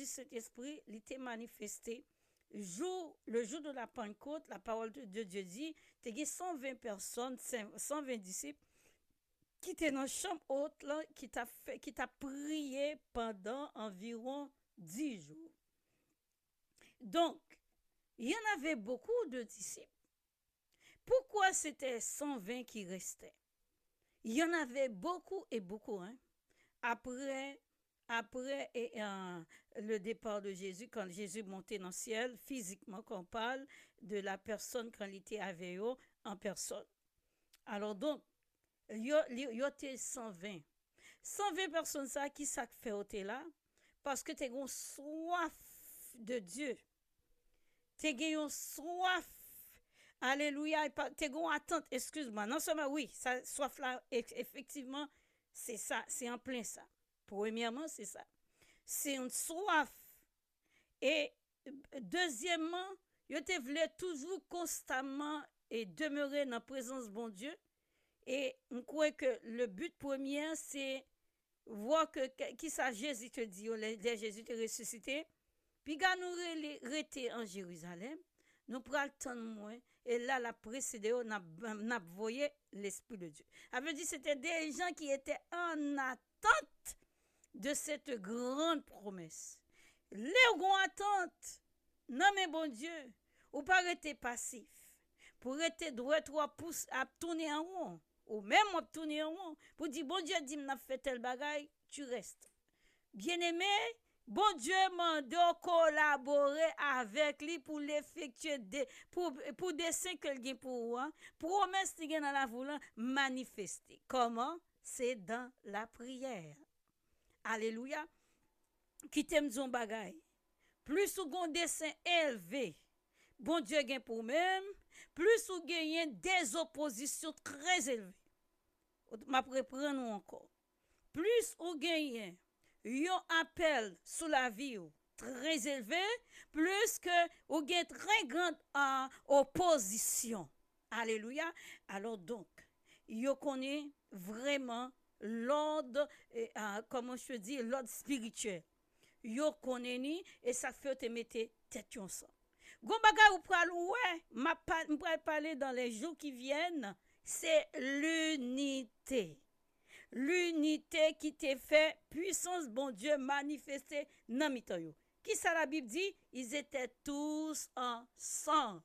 du Saint-Esprit, il était manifesté. Le jour de la Pentecôte, la parole de Dieu dit, il y a 120 personnes, 120 disciples, qui étaient dans la chambre haute, là, qui t'a prié pendant environ 10 jours. Donc, il y en avait beaucoup de disciples. Pourquoi c'était 120 qui restaient? Il y en avait beaucoup et beaucoup. Hein? Après le départ de Jésus, quand Jésus montait dans le ciel, physiquement, qu'on parle de la personne quand il était avec eux en personne. Alors donc, il y a 120. 120 personnes ça, qui ça fait ôter là? Parce que tu as soif de Dieu. Tu as soif. Alléluia. Tu as attente, excuse-moi. Non seulement, oui, ça, soif là, effectivement, c'est ça, c'est en plein ça. Premièrement, c'est ça. C'est une soif. Et deuxièmement, je te voulais toujours constamment et demeurer dans la présence de bon Dieu. Et on croit que le but premier, c'est voir qui ça Jésus te dit, Jésus te ressuscité. Puis quand nous rester en Jérusalem, nous prenons le temps de moins. Et là, la précédée, on a voyé l'Esprit de Dieu. Ça veut dire que c'était des gens qui étaient en attente de cette grande promesse. Les gens attente. Non, mais bon Dieu, ou pas rester passif. Pour rester droit, 3 pouces à tourner en rond. Ou même à tourner en rond. Pour dire, bon Dieu dit, m'a fait tel bagaille, tu restes. Bien-aimé, bon Dieu m'a de collaborer avec lui pour l'effectuer pour dessein que le pour hein? Promesse qui dans la voulant manifester. Comment? C'est dans la prière. Alléluia. Qui t'aime son bagaille. Plus ou gon dessein élevé, bon Dieu gagne pour même, plus ou gagne des oppositions très élevées. Ma reprendre encore. Plus ou gagne un appel sous la vie très élevé, plus que ou gagne très grande opposition. Alléluia. Alors donc, yo connaît vraiment l'ordre, comment je dis, l'ordre spirituel. Yo connaît ni et ça fait te mettre tête ensemble. Gon bagay ou pral ouais, m'a parler dans les jours qui viennent, c'est l'unité. L'unité qui te fait puissance bon Dieu manifestée dans mitan yo. Qui ça la Bible dit? Ils étaient tous ensemble.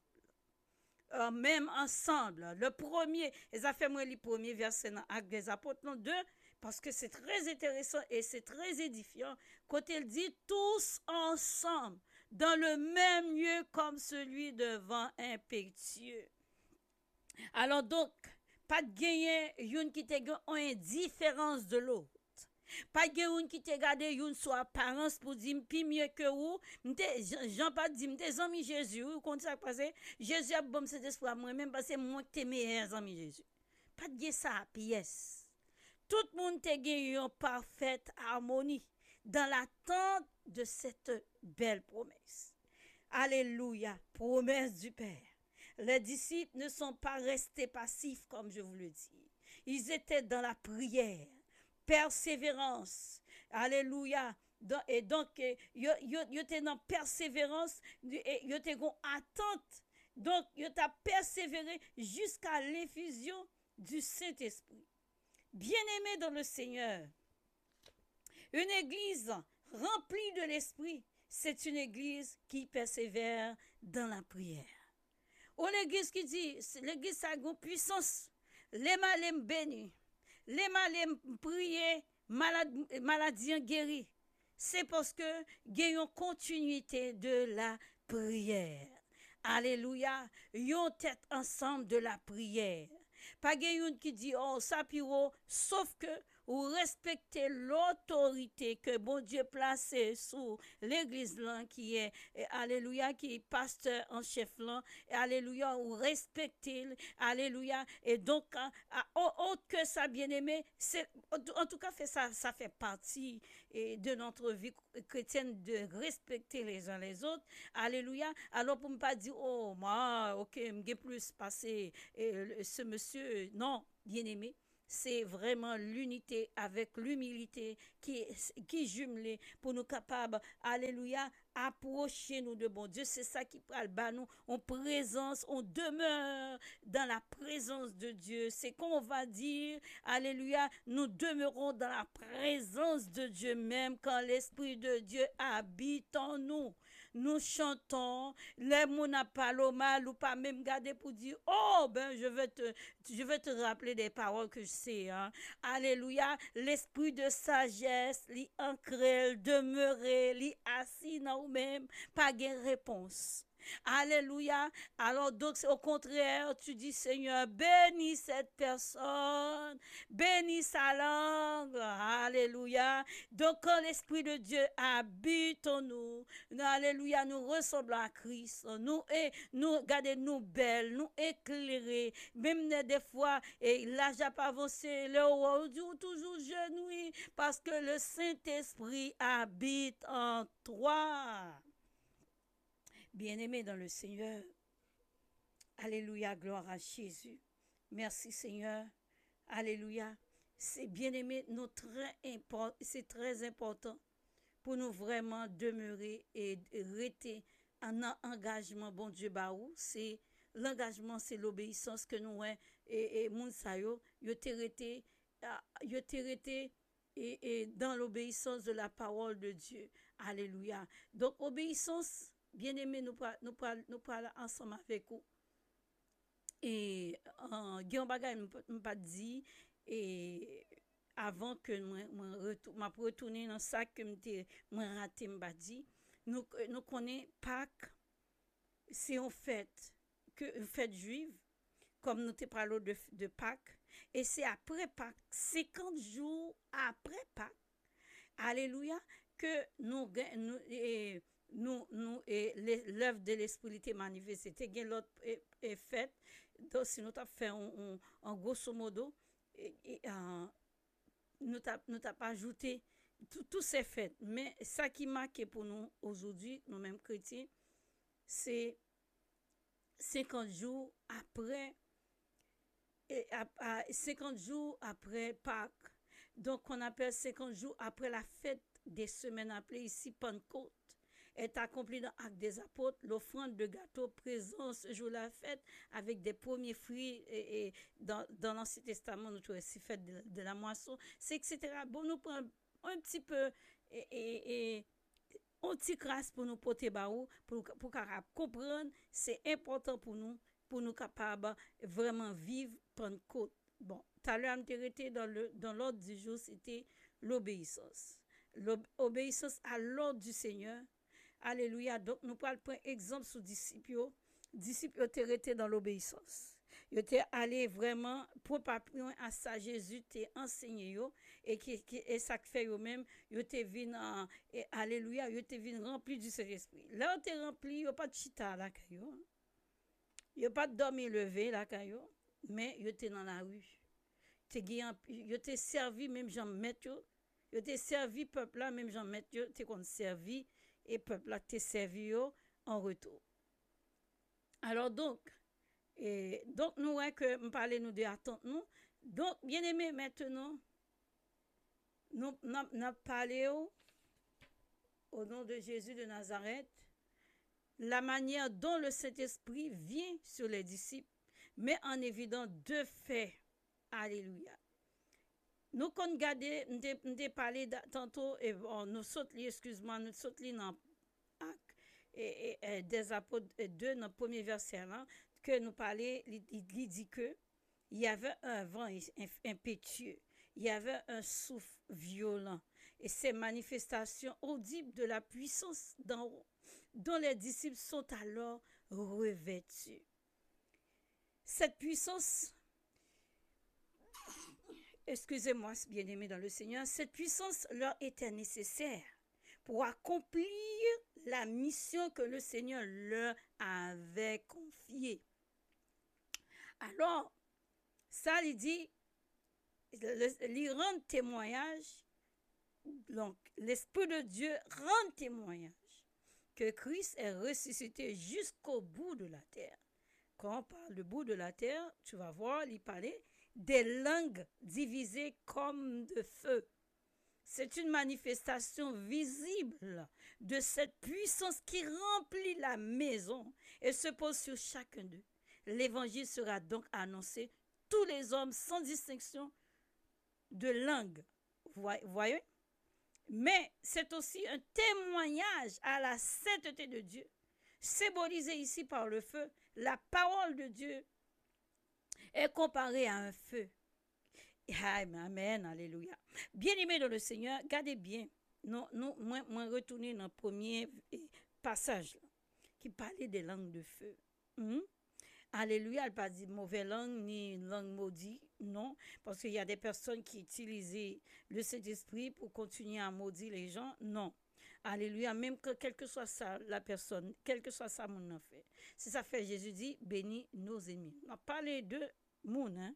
Même ensemble. Le premier, ils ont fait moi le premier verset dans Actes des Apôtres, non 2, parce que c'est très intéressant et c'est très édifiant. Quand il dit tous ensemble, dans le même lieu comme celui de vent impétueux. Alors donc, pas de gagner une qui te une différence de l'autre. Pas de une qui te garde une sur apparence pour dire plus mieux que vous. Jean pas dit mes amis Jésus, quand ça passe, Jésus a bon cet espoir moi même parce que moi que tes meilleurs amis Jésus. Pas de ça pièce. Tout le monde te gagne une parfaite harmonie dans l'attente de cette belle promesse. Alléluia, promesse du Père. Les disciples ne sont pas restés passifs comme je vous le dis. Ils étaient dans la prière, persévérance. Alléluia. Et donc, ils étaient dans persévérance et ils étaient en attente. Donc, ils ont persévéré jusqu'à l'effusion du Saint-Esprit. Bien-aimés dans le Seigneur, une église remplie de l'Esprit, c'est une église qui persévère dans la prière. Ou l'église qui dit, l'église a une puissance, les malades bénis, les malades priés, maladies guéris. C'est parce que il y a une continuité de la prière. Alléluia, yon tête ensemble de la prière. Pas une qui dit, oh, ça piro, sauf que ou respecter l'autorité que bon Dieu placé sous l'église là qui est alléluia qui est pasteur en chef là alléluia ou respecter alléluia et donc autre que ça bien-aimé c'est en tout cas ça fait partie de notre vie chrétienne de respecter les uns les autres alléluia alors pour ne pas dire oh moi OK m'ai plus passé ce monsieur non bien-aimé c'est vraiment l'unité avec l'humilité qui jumelée pour nous capables, alléluia, approcher nous de bon Dieu. C'est ça qui parle bas nous en présence, on demeure dans la présence de Dieu. C'est qu'on va dire, alléluia, nous demeurons dans la présence de Dieu même quand l'Esprit de Dieu habite en nous. Nous chantons, les mots n'a pas le mal ou pas même garder pour dire, oh ben je vais te rappeler des paroles que je sais. Hein. Alléluia, l'esprit de sagesse, li ancré, demeuré, li assis dans nous-mêmes, pas de réponse. Alléluia. Alors donc, au contraire, tu dis, Seigneur, bénis cette personne, bénis sa langue. Alléluia. Donc, quand l'Esprit de Dieu habite en nous, alléluia, nous ressemblons à Christ. Nous, gardez-nous belles, nous éclairer. Même des fois, et l'âge a pas avancé, le roi toujours genouille, parce que le Saint-Esprit habite en toi. Bien-aimés dans le Seigneur, alléluia, gloire à Jésus. Merci Seigneur, alléluia. C'est bien-aimé, c'est très important pour nous vraiment demeurer et rester en engagement, bon Dieu, baou. C'est l'engagement, c'est l'obéissance que nous avons. Et Mounsayo, yo te rete et dans l'obéissance de la parole de Dieu. Alléluia. Donc, obéissance, bien-aimé, nous parlons ensemble avec vous. Et Guillaume Bagay m'a pas dit, et avant que je retourne dans ça que je raté, m'a dit, nous connaissons Pâques, c'est une fête juive, comme nous te parlons de Pâques, et c'est après Pâques, 50 jours après Pâques, alléluia, que l'œuvre de l'esprit était manifestée. C'était l'autre fête, donc si nous avons fait en grosso modo, nous n'avons pas ajouté tous ces fêtes. Mais ça qui marque pour nous aujourd'hui, nous-mêmes chrétiens, c'est 50 jours après, 50 jours après Pâques. Donc, on appelle 50 jours après la fête des semaines appelée ici Pentecôte. Est accompli dans l'acte des apôtres, l'offrande de gâteaux présent ce jour la fête avec des premiers fruits et dans l'Ancien Testament, nous trouvons ces fêtes de la moisson, c'est etc. Bon, nous prenons un petit peu et un petit grâce pour nous porter baou, pour comprendre, c'est important pour nous capables vraiment vivre Pentecôte. Bon, tout à l'heure, dans l'ordre du jour, c'était l'obéissance. L'obéissance à l'ordre du Seigneur. Alléluia. Donc, nous parlons par exemple sur disciples. Disciples étaient restés dans l'obéissance. Ils étaient allés vraiment pour pas à ça Jésus t'a enseigné et ça fait eux-mêmes, ils étaient venus alléluia, ils étaient venus remplis du Saint-Esprit. Là, ils étaient remplis, ils n'ont pas de chita là caillou. Ils n'ont pas de dormir levé là caillou, mais ils étaient dans la rue. Ils étaient servis même Jean Matthieu. Ils étaient servis peuple là même Jean Matthieu, t'es qu'on servi et peuple là t'es servi en retour. Alors donc nous voyons que nous parlons nous de attente nous. Donc bien aimé maintenant nous parlons au nom de Jésus de Nazareth la manière dont le Saint-Esprit vient sur les disciples, met en évidence deux faits. Alléluia. Nous qu'on gardé nous parlé tantôt et bon, nous saute excuse-moi nous saute dans et des apôtres 2 dans le premier verset là que nous parler il dit que il y avait un vent impétueux, il y avait un souffle violent et ces manifestations audibles de la puissance d'en haut dont les disciples sont alors revêtus. Cette puissance, excusez-moi, bien-aimés dans le Seigneur, cette puissance leur était nécessaire pour accomplir la mission que le Seigneur leur avait confiée. Alors, ça, il dit, il rend témoignage, donc l'Esprit de Dieu rend témoignage que Christ est ressuscité jusqu'au bout de la terre. Quand on parle du bout de la terre, tu vas voir, il parlait des langues divisées comme de feu. C'est une manifestation visible de cette puissance qui remplit la maison et se pose sur chacun d'eux. L'évangile sera donc annoncé tous les hommes sans distinction de langue. Voyez? Mais c'est aussi un témoignage à la sainteté de Dieu, symbolisé ici par le feu. La parole de Dieu est comparée à un feu. Amen, alléluia. Bien-aimés dans le Seigneur, gardez bien. Moi retourner dans le premier passage là, qui parlait des langues de feu. Alléluia, elle n'a pas dit mauvaise langue ni langue maudite, non, parce qu'il y a des personnes qui utilisaient le Saint-Esprit pour continuer à maudire les gens, non. Alléluia, même que quelle que soit ça, la personne, quel que soit ça, mon fait. Si ça fait, Jésus dit, bénis nos ennemis. On a parlé de moun, hein.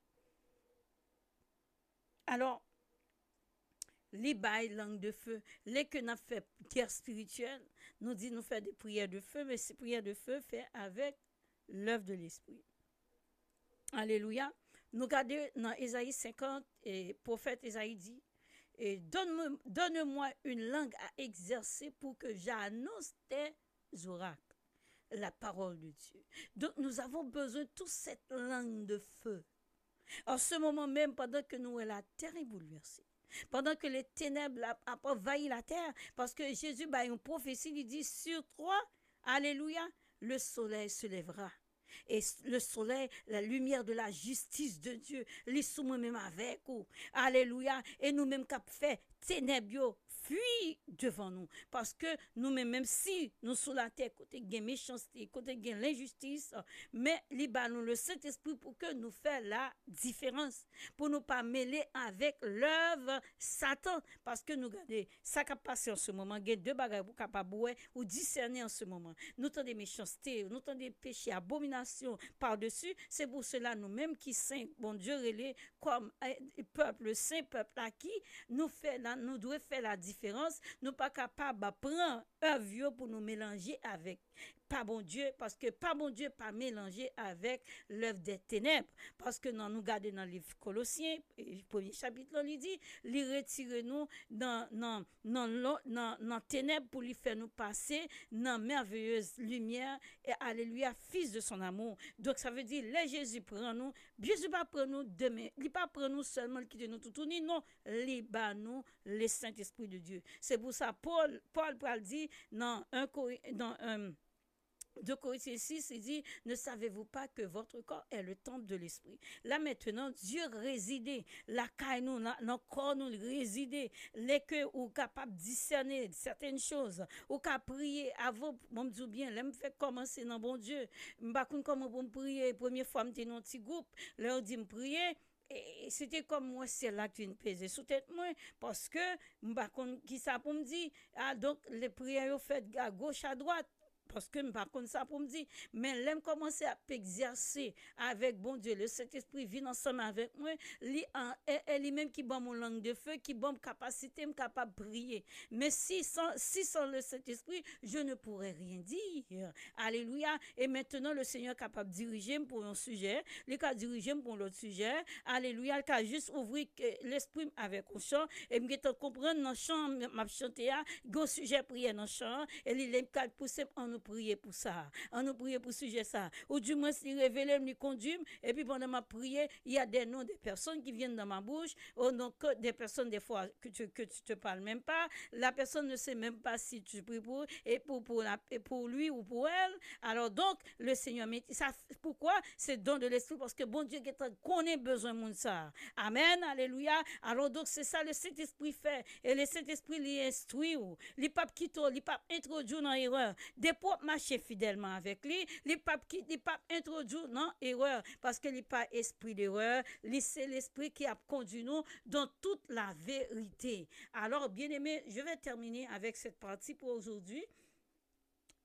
Alors, les bails langue de feu, les que nous fait guerre spirituelle, nous dit nous faire des prières de feu, mais ces prières de feu fait avec l'œuvre de l'esprit. Alléluia. Nous regardons dans Ésaïe 50, et prophète Ésaïe dit, et donne-moi une langue à exercer pour que j'annonce tes oracles, la parole de Dieu. Donc nous avons besoin de toute cette langue de feu. En ce moment même, pendant que nous, la terre est bouleversée, pendant que les ténèbres ont envahi la terre, parce que Jésus, une prophétie, il dit, sur toi, alléluia, le soleil se lèvera. Et le soleil, la lumière de la justice de Dieu, les sous même avec vous. Alléluia. Et nous-mêmes qui avons fait ténèbres, fuit devant nous. Parce que nous-mêmes, même si nous sous la terre, côté gain méchanceté, côté gain l'injustice, mais nous le Saint-Esprit pour que nous fassions la différence. Pour ne pas mêler avec l'œuvre Satan. Parce que nous regardons, ça qui a passé en ce moment, il y a deux bagages pour capable ou discerner en ce moment. Nous avons des méchancetés, nous avons des péchés, abominations par-dessus. C'est pour cela, nous-mêmes qui saints, bon Dieu, comme peuple saint, peuple acquis, nous devons faire la différence. Nous ne sommes pas capables de prendre un vieux pour nous mélanger avec pas bon Dieu, parce que pas bon Dieu pas mélanger avec l'œuvre des ténèbres, parce que nous gardons dans le livre Colossiens, premier chapitre, il dit, il retire nous dans ténèbres pour lui faire nous passer dans merveilleuse lumière, et alléluia, fils de son amour. Donc ça veut dire, les Jésus prend nous, Jésus pas prend nous demain, il pas prend nous seulement, qui nous tout tourner, non, il bat nous, le Saint-Esprit de Dieu. C'est pour ça, Paul dit, dans 2 Corinthiens 6, il dit, ne savez-vous pas que votre corps est le temple de l'esprit? Là maintenant, Dieu réside, la caille nous, dans corps nous réside, les que ou capable de discerner certaines choses, ou capable prier avant, bon me dit bien, là me fait commencer dans bon Dieu, m'pa konn comment pour me prier, première fois m'étais dans un petit groupe, là on dit me prier. Et c'était comme moi, c'est là que tu ne pesais sous tête moi, parce que m'pa konn qui ça pour me dire, donc les prières faites à gauche à droite. Parce que je ne sais pas ça pour me dire, mais l'aime commencer à exercer avec bon Dieu, le Saint-Esprit vient ensemble avec moi, lui-même qui bon mon langue de feu, qui bon capacité, capable de prier. Mais si sans le Saint-Esprit, je ne pourrais rien dire. Alléluia. Et maintenant, le Seigneur est capable de diriger pour un sujet, il est diriger pour l'autre sujet. Alléluia. Il a juste ouvrir l'esprit avec un chant, et me comprendre dans le chant, m'a chanté, il y a un sujet prière dans le chant, et il est poussé en nous prier pour ça, on nous prier pour sujet ça, ou du moins s'il révèle, me conduit, et puis pendant ma prière, il y a des noms des personnes qui viennent dans ma bouche, ou donc des personnes des fois que tu te parles même pas, la personne ne sait même pas si tu pries pour et pour lui ou pour elle. Alors donc le Seigneur met ça, pourquoi? C'est don de l'esprit, parce que bon Dieu connaît besoin de ça. Amen, alléluia. Alors donc c'est ça le Saint-Esprit fait, et le Saint-Esprit lui instruit, lui pas quitter, lui pas introduire dans l'erreur. Des pour marcher fidèlement avec lui, il pas introduire dans erreur, parce que il pas esprit d'erreur, c'est l'esprit qui a conduit nous dans toute la vérité. Alors bien aimé, je vais terminer avec cette partie pour aujourd'hui.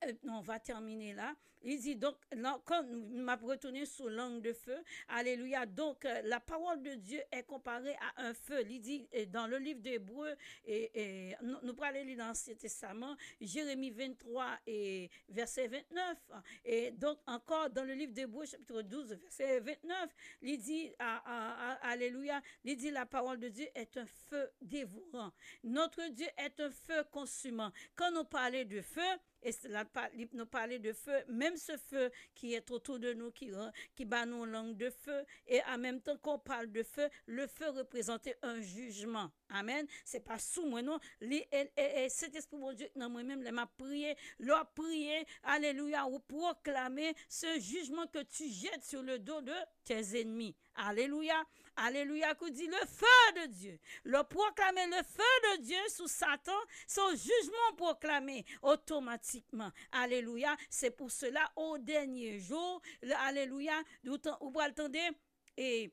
on va terminer là. Il dit donc, là, quand m'a retourné sous langue de feu, alléluia. Donc, la parole de Dieu est comparée à un feu. Il dit dans le livre d'Hébreux, et nous parlons dans l'Ancien Testament, Jérémie 23 et verset 29. Et donc, encore dans le livre d'Hébreux, chapitre 12, verset 29, il dit, alléluia, il dit la parole de Dieu est un feu dévorant. Notre Dieu est un feu consumant. Quand nous parlons de feu, et cela nous parler de feu, même ce feu qui est autour de nous, qui bat nos langues de feu, et en même temps qu'on parle de feu, le feu représentait un jugement. Amen. C'est pas sous moi, non. Et cet esprit, mon Dieu, non, moi-même, il m'a prié, leur prié, alléluia, ou proclamer ce jugement que tu jettes sur le dos de tes ennemis. Alléluia. Alléluia, qu'on dit le feu de Dieu. Le proclamer le feu de Dieu sous Satan, son jugement proclamé automatiquement. Alléluia. C'est pour cela, au dernier jour, alléluia, vous attendez, et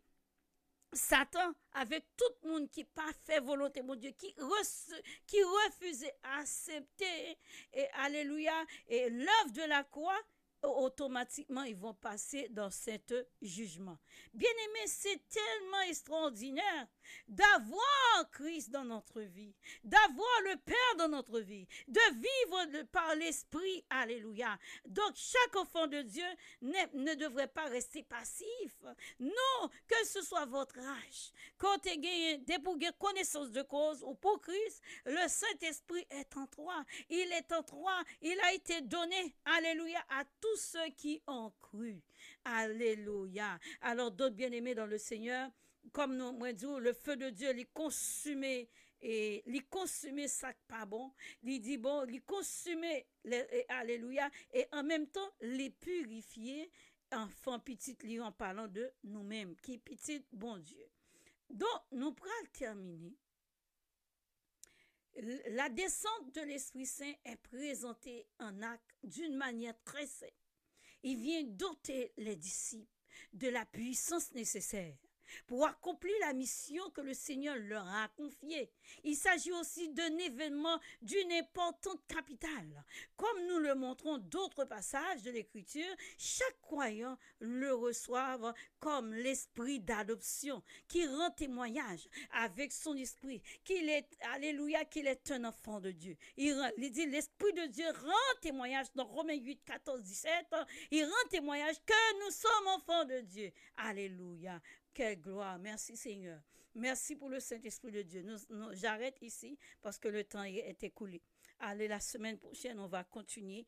Satan, avec tout le monde qui n'a pas fait volonté, mon Dieu, qui refusait d'accepter, et alléluia, et l'œuvre de la croix, automatiquement, ils vont passer dans cet jugement. Bien-aimé, c'est tellement extraordinaire d'avoir Christ dans notre vie, d'avoir le Père dans notre vie, de vivre par l'Esprit. Alléluia. Donc, chaque enfant de Dieu ne devrait pas rester passif. Non, que ce soit votre âge, quand tu as pour connaissance de cause ou pour Christ, le Saint-Esprit est en toi. Il est en toi. Il a été donné, alléluia, à tous ceux qui ont cru. Alléluia. Alors, d'autres bien-aimés dans le Seigneur, comme nous, moi, dit, le feu de Dieu, il consumé, et il consumé ça pas bon, il dit bon, il consumé, alléluia, et en même temps, les purifier, enfant petit, en parlant de nous-mêmes, qui petit, bon Dieu. Donc, nous pourrons terminer. La descente de l'Esprit Saint est présentée en acte d'une manière très simple. Il vient doter les disciples de la puissance nécessaire pour accomplir la mission que le Seigneur leur a confiée. Il s'agit aussi d'un événement d'une importance capitale. Comme nous le montrons d'autres passages de l'Écriture, chaque croyant le reçoit comme l'esprit d'adoption qui rend témoignage avec son esprit qu'il est, alléluia, qu'il est un enfant de Dieu. Il dit l'esprit de Dieu rend témoignage dans Romains 8, 14, 17. Il rend témoignage que nous sommes enfants de Dieu. Alléluia. Quelle gloire. Merci Seigneur. Merci pour le Saint-Esprit de Dieu. J'arrête ici parce que le temps est écoulé. Allez, la semaine prochaine, on va continuer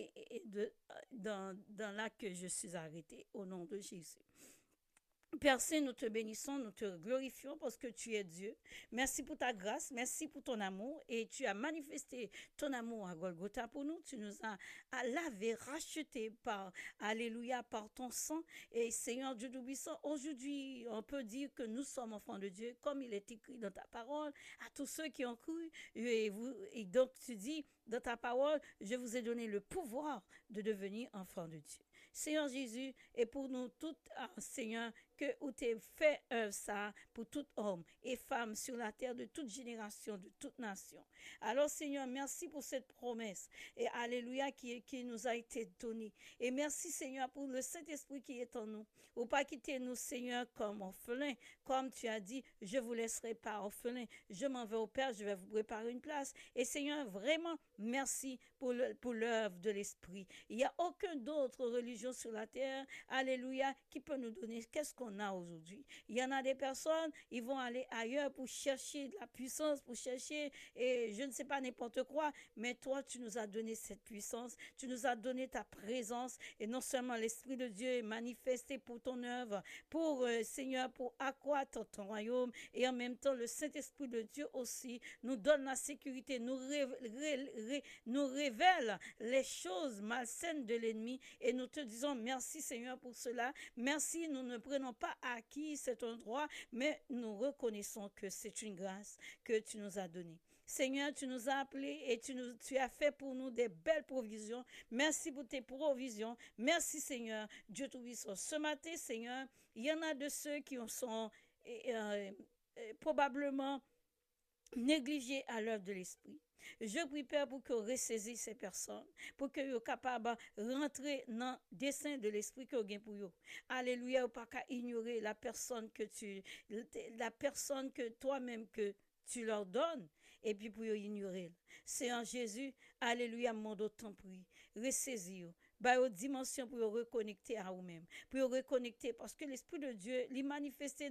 dans là que je suis arrêtée au nom de Jésus. Père Saint, nous te bénissons, nous te glorifions parce que tu es Dieu. Merci pour ta grâce, merci pour ton amour et tu as manifesté ton amour à Golgotha pour nous. Tu nous as lavé, racheté par, alléluia, par ton sang. Et Seigneur Dieu tout-puissant, aujourd'hui, on peut dire que nous sommes enfants de Dieu, comme il est écrit dans ta parole, à tous ceux qui ont cru. Et donc tu dis dans ta parole, je vous ai donné le pouvoir de devenir enfants de Dieu. Seigneur Jésus, et pour nous toutes, Seigneur, que où t'es fait ça pour tout homme et femme sur la terre de toute génération, de toute nation. Alors Seigneur, merci pour cette promesse et alléluia qui nous a été donnée. Et merci Seigneur pour le Saint-Esprit qui est en nous. Ou pas quitter nous Seigneur comme orphelins, comme tu as dit, je vous laisserai pas orphelins. Je m'en vais au Père, je vais vous préparer une place. Et Seigneur, vraiment, merci pour l'œuvre de l'Esprit. Il n'y a aucune autre religion sur la terre, alléluia, qui peut nous donner qu'est-ce qu'on a aujourd'hui. Il y en a des personnes, ils vont aller ailleurs pour chercher de la puissance, pour chercher, et je ne sais pas n'importe quoi, mais toi, tu nous as donné cette puissance, tu nous as donné ta présence, et non seulement l'Esprit de Dieu est manifesté pour ton œuvre, pour Seigneur, pour accroître ton royaume, et en même temps, le Saint-Esprit de Dieu aussi nous donne la sécurité, nous révèle les choses malsaines de l'ennemi, et nous te disons merci Seigneur pour cela. Merci, nous ne prenons pas acquis cet endroit, mais nous reconnaissons que c'est une grâce que tu nous as donnée. Seigneur, tu nous as appelés et tu as fait pour nous des belles provisions. Merci pour tes provisions. Merci Seigneur, Dieu Tout-Puissant. Ce matin, Seigneur, il y en a de ceux qui sont probablement négligées à l'œuvre de l'esprit. Je prie, Père, pour que vous ressaisissez ces personnes, pour que vous soyez capables de rentrer dans le dessein de l'esprit que vous avez pour eux. Alléluia, vous pas qu'à ignorer la personne que toi-même que tu leur donnes, et puis pour ignorer. C'est en Jésus, alléluia, mon autant prie. Ressaisis. Bah, aux dimensions pour reconnecter à vous-même, pour reconnecter, parce que l'Esprit de Dieu, il manifesté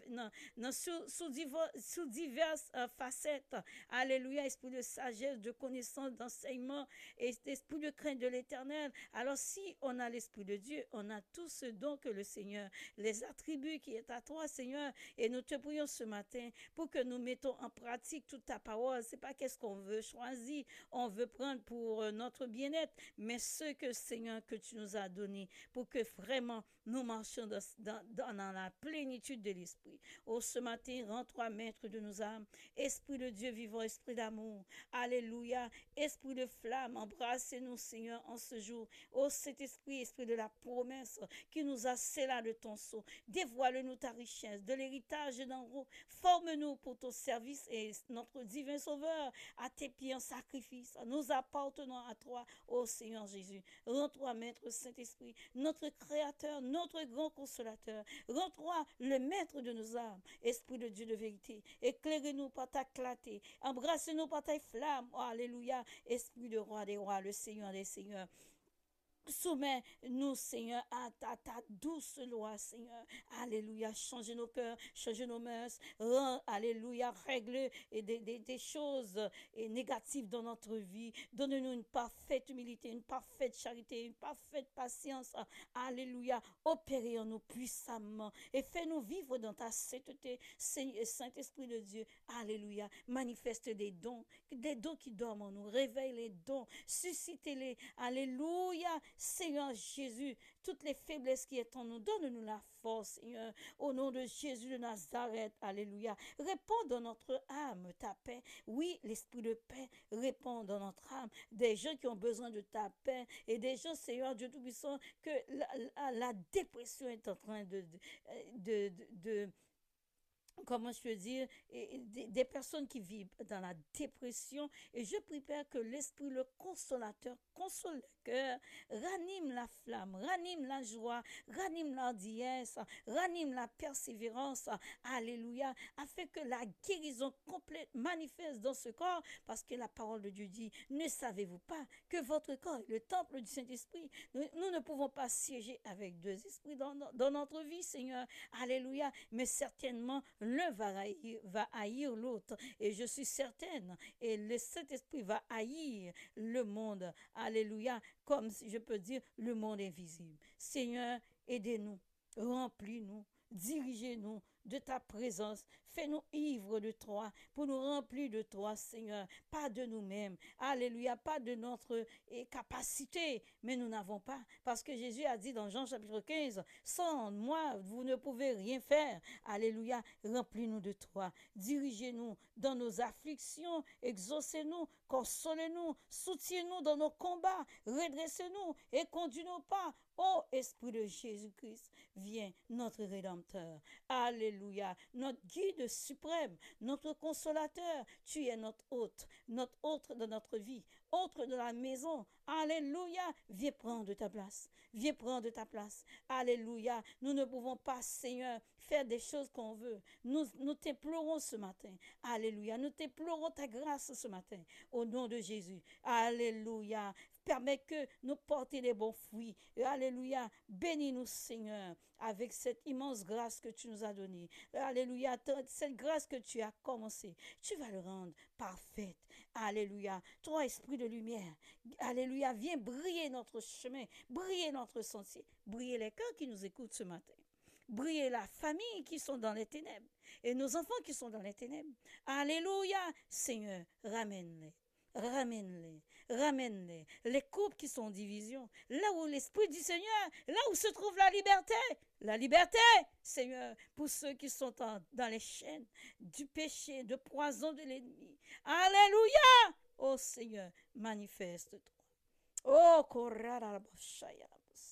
sous diverses facettes. Alléluia, esprit de sagesse, de connaissance, d'enseignement, et esprit de crainte de l'Éternel. Alors, si on a l'Esprit de Dieu, on a tout ce don que le Seigneur, les attributs qui est à toi, Seigneur, et nous te prions ce matin pour que nous mettons en pratique toute ta parole. C'est pas qu'est-ce qu'on veut choisir, on veut prendre pour notre bien-être, mais ce que, Seigneur, que tu nous as donné pour que vraiment nous marchions dans la plénitude de l'Esprit. Oh, ce matin, rends-toi maître de nos âmes. Esprit de Dieu vivant, esprit d'amour. Alléluia. Esprit de flamme, embrassez-nous, Seigneur, en ce jour. Oh, cet esprit, esprit de la promesse qui nous a scellé de ton sceau. Dévoile-nous ta richesse, de l'héritage d'en haut. Forme-nous pour ton service et notre divin Sauveur, à tes pieds en sacrifice. Nous appartenons à toi, ô Seigneur Jésus. Rends-toi, Maître Saint-Esprit, notre Créateur, notre grand consolateur. Rends-toi le Maître de nos âmes, Esprit de Dieu de vérité. Éclairez-nous par ta clarté. Embrassez-nous par ta flamme. Oh, alléluia. Esprit de roi des rois, le Seigneur des seigneurs. Soumets-nous, Seigneur, à ta douce loi, Seigneur. Alléluia. Change nos cœurs, change nos mœurs. Alléluia. Règle des choses négatives dans notre vie. Donne-nous une parfaite humilité, une parfaite charité, une parfaite patience. Alléluia. Opérez en nous puissamment et fais-nous vivre dans ta sainteté, Saint-Esprit de Dieu. Alléluia. Manifeste des dons qui dorment en nous. Réveille les dons. Suscitez-les. Alléluia. Seigneur Jésus, toutes les faiblesses qui sont en nous, donne-nous la force, Seigneur, au nom de Jésus de Nazareth, alléluia. Réponds dans notre âme ta paix. Oui, l'esprit de paix répond dans notre âme. Des gens qui ont besoin de ta paix et des gens, Seigneur Dieu Tout-Puissant, que la dépression est en train de comment je peux dire, des personnes qui vivent dans la dépression. Et je prie, Père, que l'Esprit, le consolateur, console le cœur, ranime la flamme, ranime la joie, ranime l'ardiesse, ranime la persévérance. Alléluia. Afin que la guérison complète manifeste dans ce corps, parce que la parole de Dieu dit, ne savez-vous pas que votre corps est le temple du Saint-Esprit? Nous ne pouvons pas siéger avec deux esprits dans notre vie, Seigneur. Alléluia. Mais certainement, l'un va haïr l'autre. Et je suis certaine, et le Saint-Esprit va haïr le monde. Alléluia. Comme je peux dire, le monde invisible. Seigneur, aidez-nous, remplis-nous, dirigez-nous de ta présence. Fais-nous ivres de toi, pour nous remplir de toi, Seigneur. Pas de nous-mêmes. Alléluia. Pas de notre capacité. Mais nous n'avons pas. Parce que Jésus a dit dans Jean chapitre 15, sans moi, vous ne pouvez rien faire. Alléluia. Remplis-nous de toi. Dirigez-nous dans nos afflictions. Exaucez-nous. Consolez-nous. Soutiens-nous dans nos combats. Redressez-nous et conduis-nous pas. Ô Esprit de Jésus-Christ, viens, notre Rédempteur. Alléluia. Notre guide suprême, notre consolateur. Tu es notre hôte dans notre vie, hôte de la maison. Alléluia. Viens prendre ta place. Viens prendre ta place. Alléluia. Nous ne pouvons pas, Seigneur, faire des choses qu'on veut. Nous t'implorons ce matin. Alléluia. Nous t'implorons ta grâce ce matin. Au nom de Jésus. Alléluia. Permets que nous portions les bons fruits. Alléluia. Bénis-nous, Seigneur, avec cette immense grâce que tu nous as donnée. Alléluia. Cette grâce que tu as commencée, tu vas le rendre parfaite. Alléluia. Toi, esprit de lumière. Alléluia. Viens briller notre chemin, briller notre sentier, briller les cœurs qui nous écoutent ce matin. Briller la famille qui sont dans les ténèbres et nos enfants qui sont dans les ténèbres. Alléluia. Seigneur, ramène-les. Ramène-les, ramène-les. Les couples qui sont en division, là où l'Esprit du Seigneur, là où se trouve la liberté, Seigneur, pour ceux qui sont dans les chaînes du péché, de poison de l'ennemi. Alléluia. Oh Seigneur, manifeste-toi. Oh, korarabashaya.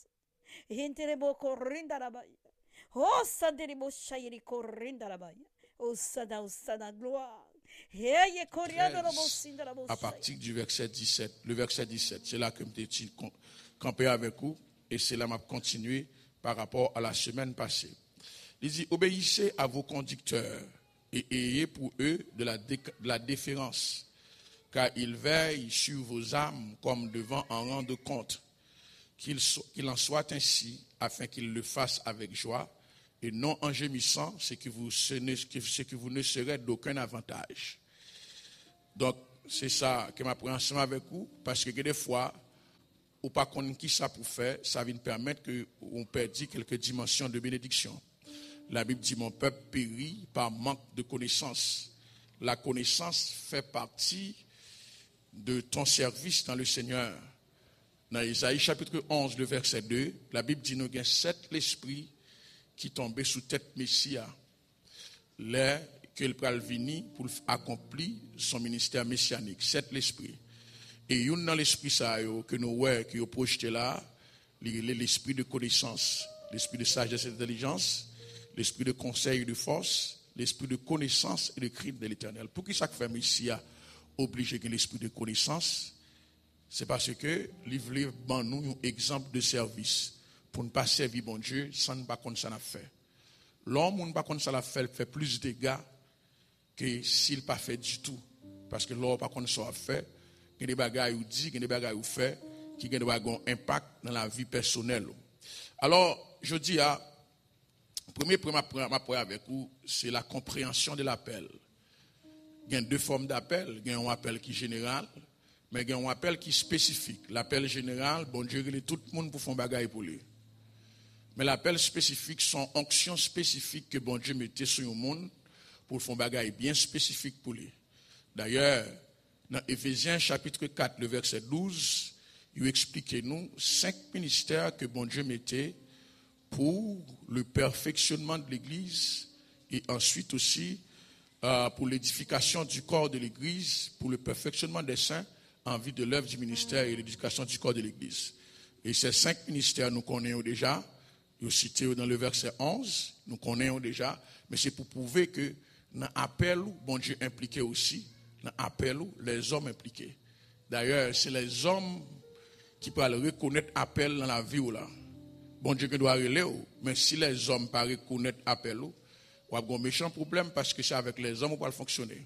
Hinterebo korrindarabaya. Oh, saderebo shayri korrindarabaya. Oh, sada, gloire. À partir du verset 17, le verset 17, c'est là que je suis campé avec vous et c'est là que je continue par rapport à la semaine passée. Il dit, obéissez à vos conducteurs et ayez pour eux de la déférence, car ils veillent sur vos âmes comme devant un rang de compte. Qu'il en soit ainsi, afin qu'ils le fassent avec joie, et non en gémissant, ce que vous ne serez d'aucun avantage. Donc, c'est ça que je m'apprends ensemble avec vous, parce que des fois, ou pas qu'on qui ça pour faire, ça va nous permettre qu'on perde quelques dimensions de bénédiction. La Bible dit, mon peuple périt par manque de connaissance. La connaissance fait partie de ton service dans le Seigneur. Dans Isaïe chapitre 11, le verset 2, la Bible dit, nous avons 7 esprits qui tombaient sous tête Messia. Là, que le pral vini pour accomplir son ministère messianique. 7 esprits. Et une dans l'esprit ça que nous voyons, qui est projeté là, l'esprit de connaissance, l'esprit de sagesse et d'intelligence, l'esprit de conseil et de force, l'esprit de connaissance et de crainte de l'Éternel. Pour qui ça fait Messia obligé que l'esprit de connaissance? C'est parce que livre ban nous un exemple de service pour ne pas servir bon Dieu sans ne pas connaître ça n'a fait. L'homme ne pas connaître ça l'a fait plus de dégâts que s'il pas fait du tout, parce que l'homme pas connaître ça fait, il y a des bagages ou dit, il y a des bagages ou fait qui ont un impact dans la vie personnelle. Alors, je dis premier point avec vous, c'est la compréhension de l'appel. Il y a 2 formes d'appel, il y a un appel qui est général, mais il y a un appel qui est spécifique. L'appel général, bon Dieu, il est tout le monde pour faire un bagage pour lui. Mais l'appel spécifique, sont onctions spécifiques que bon Dieu mettait sur le monde pour faire un bagage bien spécifique pour lui. D'ailleurs, dans Éphésiens chapitre 4, le verset 12, il explique nous 5 ministères que bon Dieu mettait pour le perfectionnement de l'Église et ensuite aussi pour l'édification du corps de l'Église, pour le perfectionnement des saints en vue de l'œuvre du ministère et l'éducation du corps de l'Église. Et ces 5 ministères, nous connaissons déjà, ils sont cités dans le verset 11, nous connaissons déjà, mais c'est pour prouver que dans l'appel, bon Dieu impliqué aussi, dans l'appel, les hommes impliqués. D'ailleurs, c'est les hommes qui peuvent reconnaître l'appel dans la vie. Là. Bon Dieu doit relayer, mais si les hommes ne peuvent pas reconnaître l'appel, on a un méchant problème parce que c'est avec les hommes qu'on va fonctionner.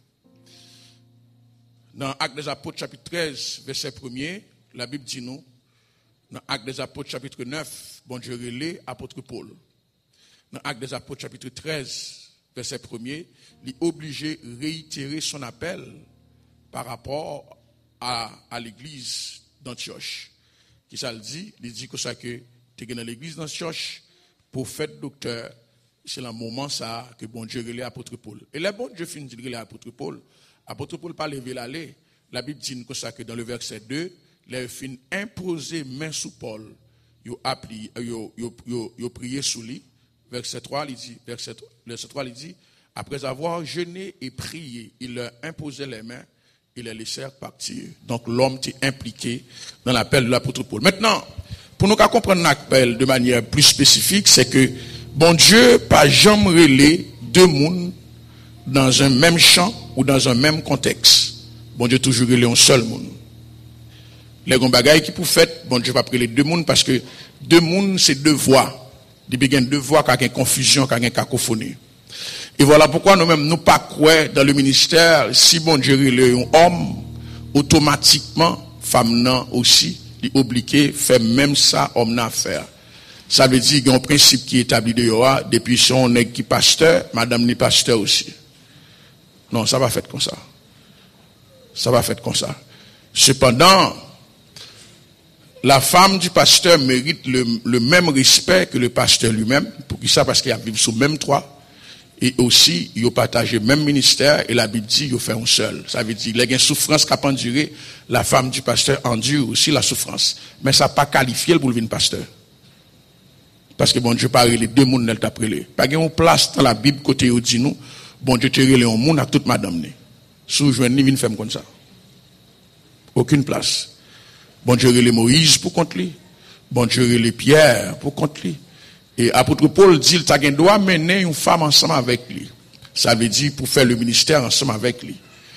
Dans Actes des Apôtres, chapitre 13, verset 1er, la Bible dit nous, dans Actes des Apôtres, chapitre 9, bon Dieu relaie apôtre Paul. Dans Actes des Apôtres, chapitre 13, verset 1er, il est obligé de réitérer son appel par rapport à l'église d'Antioche. Qui ça le dit? Il dit que ça que tu es dans l'église d'Antioche, prophète, docteur, c'est le moment ça que bon Dieu relaie apôtre Paul. Et le bon Dieu finit de relayer apôtre Paul pas lever l'aller. La Bible dit que ça que dans le verset 2, les fin imposer main sous Paul, yo prié sous lui. Verset 3 il dit après avoir jeûné et prié, il leur imposait les mains et les laissèrent partir. Donc l'homme était impliqué dans l'appel de l'apôtre Paul. Maintenant, pour nous comprendre l'appel de manière plus spécifique, c'est que bon Dieu pas jamais relé 2 mondes dans un même champ ou dans un même contexte. Bon Dieu toujours relé un seul monde. Les grands bagailles qui pour fait, bon Dieu pas prêler 2 mondes parce que 2 mondes c'est 2 voix. Depuis qu'il y a 2 voix, qu'il y a une confusion, qu'il y a une cacophonie. Et voilà pourquoi nous-mêmes, nous pas croire dans le ministère, si bon Dieu relé un homme, automatiquement, femme nan aussi, il est obligé de faire même ça, homme n'a faire. Ça veut dire qu'il y a un principe qui est établi de Yoa, depuis son nègre qui pasteur, madame ni pasteur aussi. Non, ça va faire comme ça. Ça va faire comme ça. Cependant, la femme du pasteur mérite le même respect que le pasteur lui-même. Pour qui ça? Parce qu'il a vécu sous le même toit. Et aussi, il a partagé le même ministère. Et la Bible dit, il a fait un seul. Ça veut dire, il y a une souffrance qui a enduré. La femme du pasteur endure aussi la souffrance. Mais ça n'a pas qualifié pour devenir pasteur. Parce que bon Dieu parle les 2 mondes, elle t'a prélé. Pas qu'il y a une place dans la Bible côté où dit nous, bon Dieu te relé un monde à toute madame. Sous joindre ni une femme comme ça. Aucune place. Bon Dieu relé Moïse pour contre lui. Bon Dieu relé Pierre pour contre lui. Et apôtre Paul dit qu'il doit mener une femme ensemble avec lui. Ça veut dire pour faire le ministère ensemble avec lui.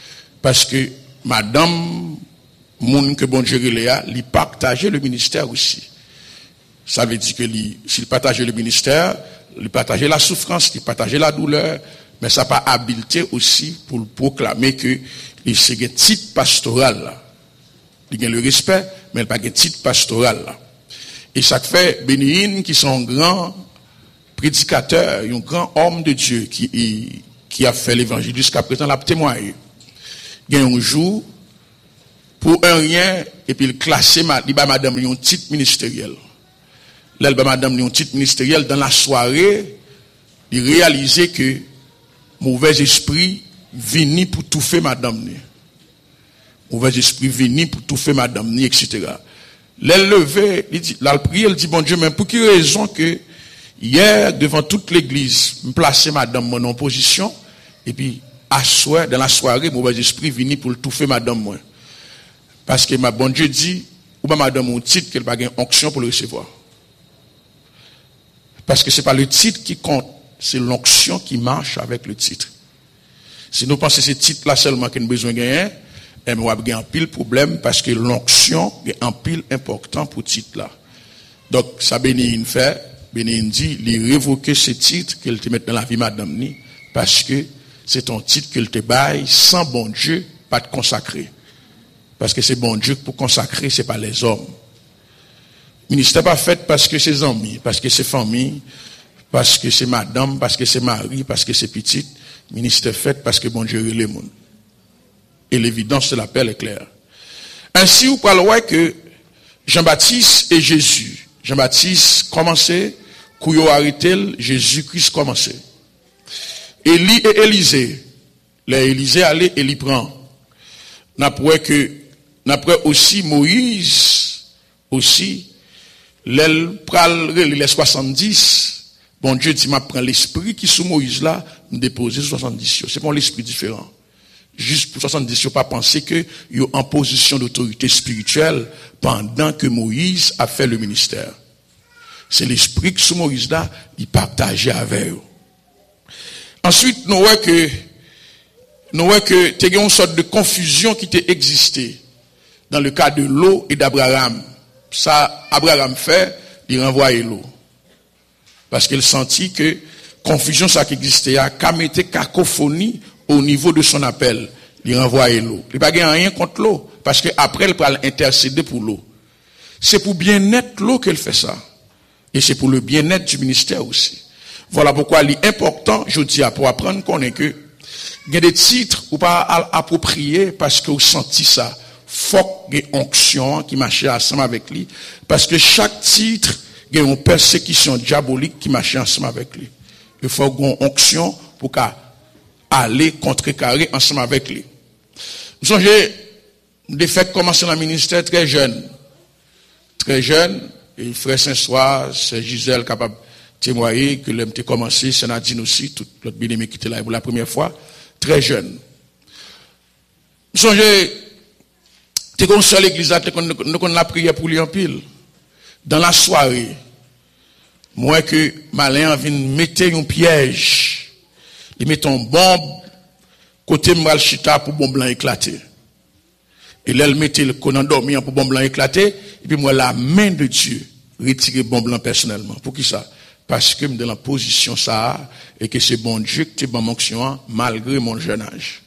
Parce que madame, moun que bon Dieu il partageait le ministère aussi. Ça veut dire que s'il partageait le ministère, il partageait la souffrance, il partageait la douleur, mais ça n'a pas habileté aussi pour proclamer que c'est un titre pastoral là. Il y a le respect, mais il n'y a pas un titre pastoral là. Et ça fait Bénéine qui sont grands prédicateurs, un grand homme de Dieu qui a fait l'évangile jusqu'à présent, l'a témoigné. Il y a un jour, pour un rien, et puis il classait madame un titre ministériel. Là, madame un titre ministériel, dans la soirée, il réalisait que mauvais esprit venait pour tout faire madame. Mauvais esprit venait pour tout faire madame, etc. Là, il levé, il prié, il dit, bon Dieu, mais pour quelle raison que hier, devant toute l'église, me placer madame mon en position, et puis, dans la soirée, mauvais esprit venait pour tout faire madame moi. Parce que ma bon Dieu dit, ou pas madame mon titre, qu'elle n'a pas une onction pour le recevoir. Parce que ce n'est pas le titre qui compte, c'est l'onction qui marche avec le titre. Si nous pensons que ce titre-là seulement qu'on a besoin de gagner, on va avoir un pile problème parce que l'onction est un pile important pour ce titre-là. Donc, ça Bénéine fait, Bénéine dit, il révoquer ce titre qu'elle te met dans la vie madame ni, parce que c'est un titre qu'elle te baille sans bon Dieu, pas de consacrer. Parce que c'est bon Dieu pour consacrer, c'est pas les hommes. Le ministère pas fait parce que c'est amis, parce que c'est famille, parce que c'est madame, parce que c'est mari, parce que c'est petite. Le ministère fait parce que bon Dieu est le monde. Et l'évidence de l'appel est claire. Ainsi, vous parlez que Jean-Baptiste et Jésus. Jean-Baptiste commençait, Kouyo arrêté, Jésus-Christ commençait. Élie et Élisée. Les Élisée allait, Élie prend. N'après aussi Moïse, aussi, les 70, bon Dieu dit, m'a prend l'esprit qui sous Moïse là, me déposer 70. C'est pas l'esprit différent. Juste pour 70, il ne faut pas penser qu'il y a en position d'autorité spirituelle pendant que Moïse a fait le ministère. C'est l'esprit qui sous Moïse là, il partageait avec eux. Ensuite, nous voyons que il y a une sorte de confusion qui existé dans le cas de l'eau et d'Abraham. Ça, Abraham fait, il renvoie l'eau. Parce qu'il sentit que confusion ça qui existait, qu'à mettre cacophonie au niveau de son appel. Il renvoie l'eau. Il n'y a pas rien contre l'eau. Parce qu'après, il peut intercéder pour l'eau. C'est pour bien-être l'eau qu'elle fait ça. Et c'est pour le bien-être du ministère aussi. Voilà pourquoi il est important, je dis, pour apprendre qu'on est que il y a des titres ou pas appropriés parce que vous sentez ça. Faut qu'il y ait une onction qui marche ensemble avec lui. Parce que chaque titre, il y a une persécution diabolique qui marche ensemble avec lui. Il faut qu'il y ait une onction pour aller contrecarrer ensemble avec lui. Vous songez, des faits commencer dans le ministère très jeune. Très jeune, et frère Saint-Soir, c'est Gisèle capable de témoigner que l'homme a commencé, c'est Nadine aussi, tout l'autre bien-aimé qui était là pour la première fois. Très jeune. Vous songez, t'es comme ça l'église, nous la prière pour lui en pile. Dans la soirée, moi que malin vient mettre un piège, il met une bombe, côté Mralchita pour bombe blanc éclater. Et là, il mettait le con endormi pour bombe blanc éclater, et puis moi, la main de Dieu, retirer bombe blanc personnellement. Pour qui ça? Parce que je suis dans la position ça, et que c'est bon Dieu qui est dans mon action, malgré mon jeune âge.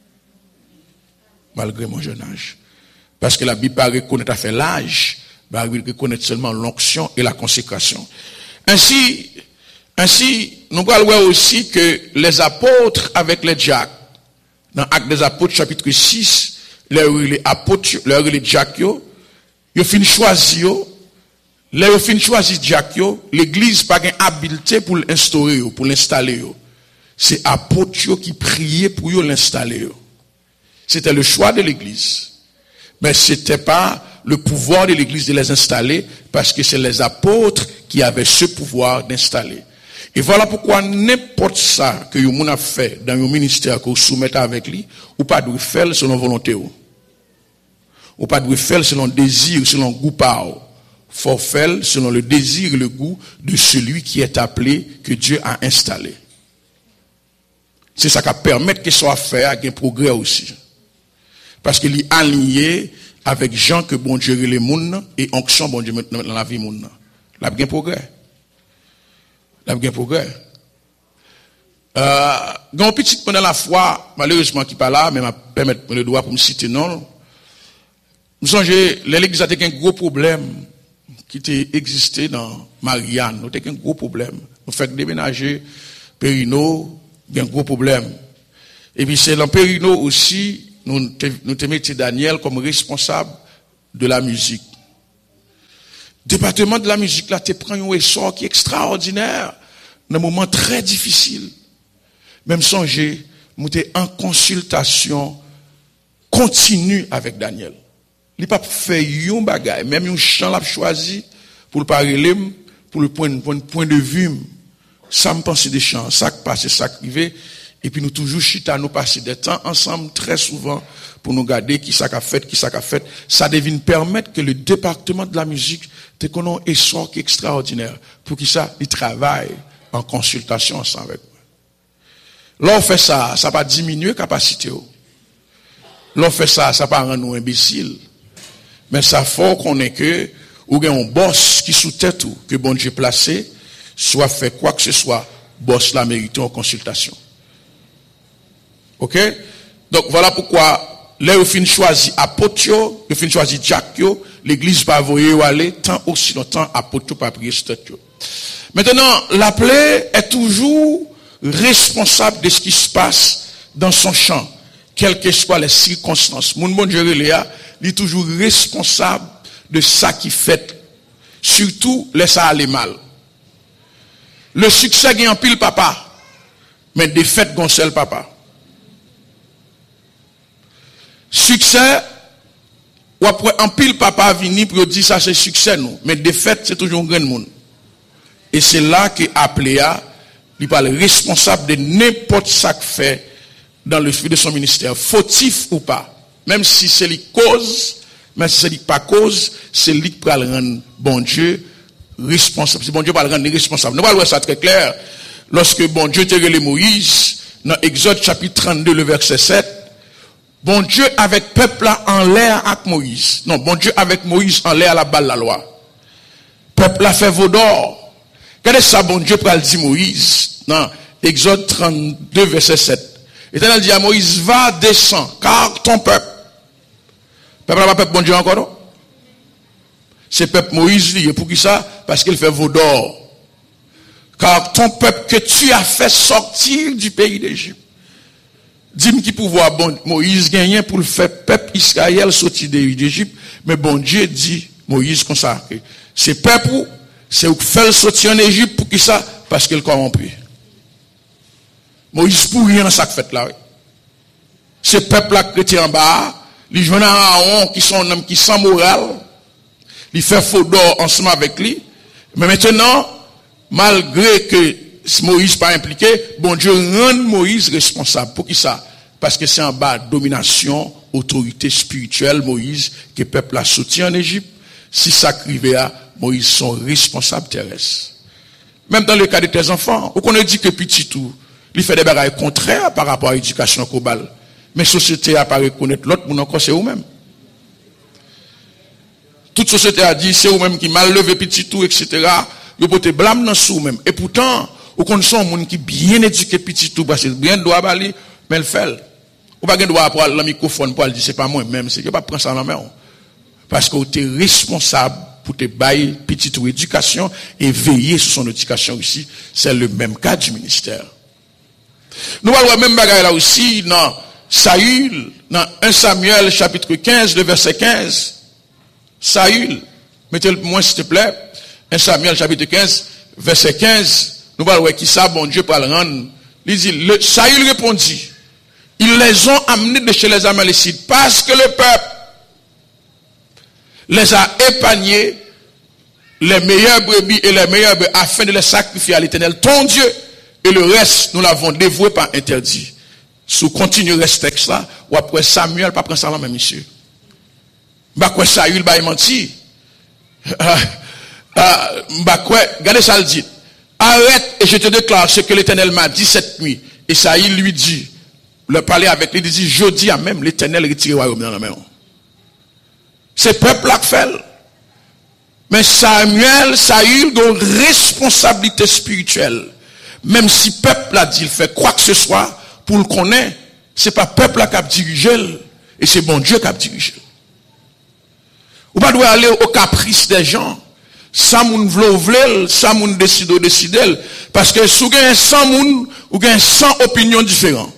Malgré mon jeune âge. Parce que la Bible pas reconnaître à faire l'âge, va reconnaître seulement l'onction et la consécration. Ainsi, nous allons voir aussi que les apôtres avec les diacres, dans Actes des Apôtres, chapitre 6, les apôtres, les diacres, ils finissent choisir, les finissent choisir diacres, l'église n'a pas d'habileté pour l'instaurer, pour l'installer. C'est apôtres qui priaient pour l'installer. C'était le choix de l'église. Mais ce n'était pas le pouvoir de l'église de les installer, parce que c'est les apôtres qui avaient ce pouvoir d'installer. Et voilà pourquoi n'importe ça que vous avez fait dans le ministère que vous soumettez avec lui, ou pas de faire selon volonté. Ou pas de faire selon désir, selon goût par. Faut faire selon le désir et le goût de celui qui est appelé, que Dieu a installé. C'est ça qui permet que soit fait avec un progrès aussi. Parce qu'il est aligné avec gens que bon Dieu les moun et onction bon Dieu dans la vie moun. La bien progrès. La bien progrès. Gon petit pendant la foi, malheureusement qui pas là, mais m'a permettre le droit pour me citer non. Nous songez l'église a un gros problème qui était existé dans Marianne, nous avons un gros problème. Nous fait déménager Périno, il y a un gros problème. Et puis c'est dans Périno aussi, nous te mettons Daniel comme responsable de la musique. Département de la musique là, te prend un essor qui est extraordinaire, dans un moment très difficile. Même songez, nous sommes en consultation continue avec Daniel. Il n'a pas fait un bagage, même un chant l'a choisi pour le parler, pour le point de vue. Ça me pense des chants, ça qui passe, ça qui arrive. Et puis nous toujours chita, nous passer des temps ensemble très souvent pour nous garder qui ça qu'a fait, qui ça qu'a fait. Ça devine permettre que le département de la musique te connaît un essor qui est extraordinaire. Pour qui ça, il travaille en consultation ensemble avec moi. Là, on fait ça, ça va diminuer la capacité. Là, on fait ça, ça va rendre nous imbéciles. Mais ça faut qu'on ait que, ou bien un boss qui sous tête ou, que bon Dieu placé, soit fait quoi que ce soit, boss la mérite en consultation. Ok? Donc voilà pourquoi, là, vous finissez choisir apôtre, vous finissez choisir Jack, l'église va voyer ou aller, tant aussi longtemps apôtre pas prier sur tête. Maintenant, l'appelé est toujours responsable de ce qui se passe dans son champ, quelles que soient les circonstances. Mon bon Dieu, il est toujours responsable de ça qui fait, surtout laisse ça aller mal. Le succès gagne en pile papa, mais défaite gon seul papa. Succès, ou après en pile papa vini pour dire ça c'est succès nous, mais défaite c'est toujours un grand monde. Et c'est là que appelé à, il parle responsable de n'importe ça que fait dans le suivi de son ministère, fautif ou pas. Même si c'est lui cause, même si c'est lui pas cause, c'est lui qui va le rendre bon Dieu responsable. Si bon Dieu va le rendre responsable. Nous allons voir ça très clair. Lorsque bon Dieu te relève Moïse, dans Exode chapitre 32, le verset 7, bon Dieu avec peuple là en l'air avec Moïse. Non, bon Dieu avec Moïse en l'air à la balle la loi. Peuple là fait veau d'or. Regardez ça, bon Dieu pour le dire Moïse, dans Exode 32, verset 7. L'Éternel dit à Moïse, va, descends, car ton peuple. Peuple là, peuple bon Dieu encore, non? C'est peuple Moïse lié. Pour qui ça? Parce qu'il fait veau d'or. Car ton peuple que tu as fait sortir du pays d'Égypte. Dis-moi qui pouvoir bon Moïse gagner pour le faire peuple Israël sortir d'Égypte. Mais bon Dieu dit, Moïse comme ça, c'est peuple, c'est où fait sortir en Égypte pour qui ça? Parce qu'il corrompu. Moïse pour rien ça fait là. Ce peuple là qui était en bas, les jeunes Aaron qui sont hommes qui sans morale, il fait faux d'or ensemble avec lui. Mais maintenant, malgré que Moïse pas impliqué, bon Dieu rend Moïse responsable. Pour qui ça? Parce que c'est en bas domination, autorité spirituelle Moïse que le peuple a soutenu en Égypte. Si ça crivait à Moïse sont responsables terrestres. Même dans le cas de tes enfants, où qu'on dit que petit tout, il fait des bagages contraires par rapport à l'éducation globale. Mais la société a pas reconnaître l'autre, mon encore c'est vous-même. Toute société a dit, c'est vous-même qui mal levé petit tout, etc. Vous pouvez blâmer dans vous-même. Et pourtant, vous connaissez un monde qui bien éduqué petit tout, parce que bien doit bali, mais le fait. Ou pas droit pour le microphone pour dire c'est pas moi même, c'est que pas prendre ça dans la main. Parce que vous êtes responsable pour te bailler petit tout éducation et veiller sur son éducation aussi. C'est le même cas du ministère. Nous allons voir même bagaille là aussi dans Saül, dans 1 Samuel chapitre 15, le verset 15. Saül, mettez-le moi s'il te plaît. 1 Samuel chapitre 15, verset 15. Nous allons voir qui ça, bon Dieu, pour le rendre. Il dit, Saül répondit, ils les ont amenés de chez les Amalécites parce que le peuple les a épargnés les meilleures brebis et les meilleures brebis afin de les sacrifier à l'Éternel, ton Dieu. Et le reste, nous l'avons dévoué par interdit. Si vous continuez ce texte-là, ou après Samuel, pas prendre ça là, même monsieur. Bah quoi, Saül, bah il menti. Bah quoi, regardez ça le dit. Arrête et je te déclare ce que l'Éternel m'a dit cette nuit. Et Saül lui dit, le parler avec lui, il dit, je dis à même l'Éternel retire le royaume dans la main. C'est peuple là qui fait. Mais Saül a une responsabilité spirituelle. Même si peuple a dit, il fait quoi que ce soit, pour le connaître, c'est pas peuple là qui a dirigé, et c'est bon Dieu qui a dirigé. Ou pas doit aller au caprice des gens. Ça moun vle, ça moun décide, parce que si vous avez 100 moun, vous avez 100 opinions différentes.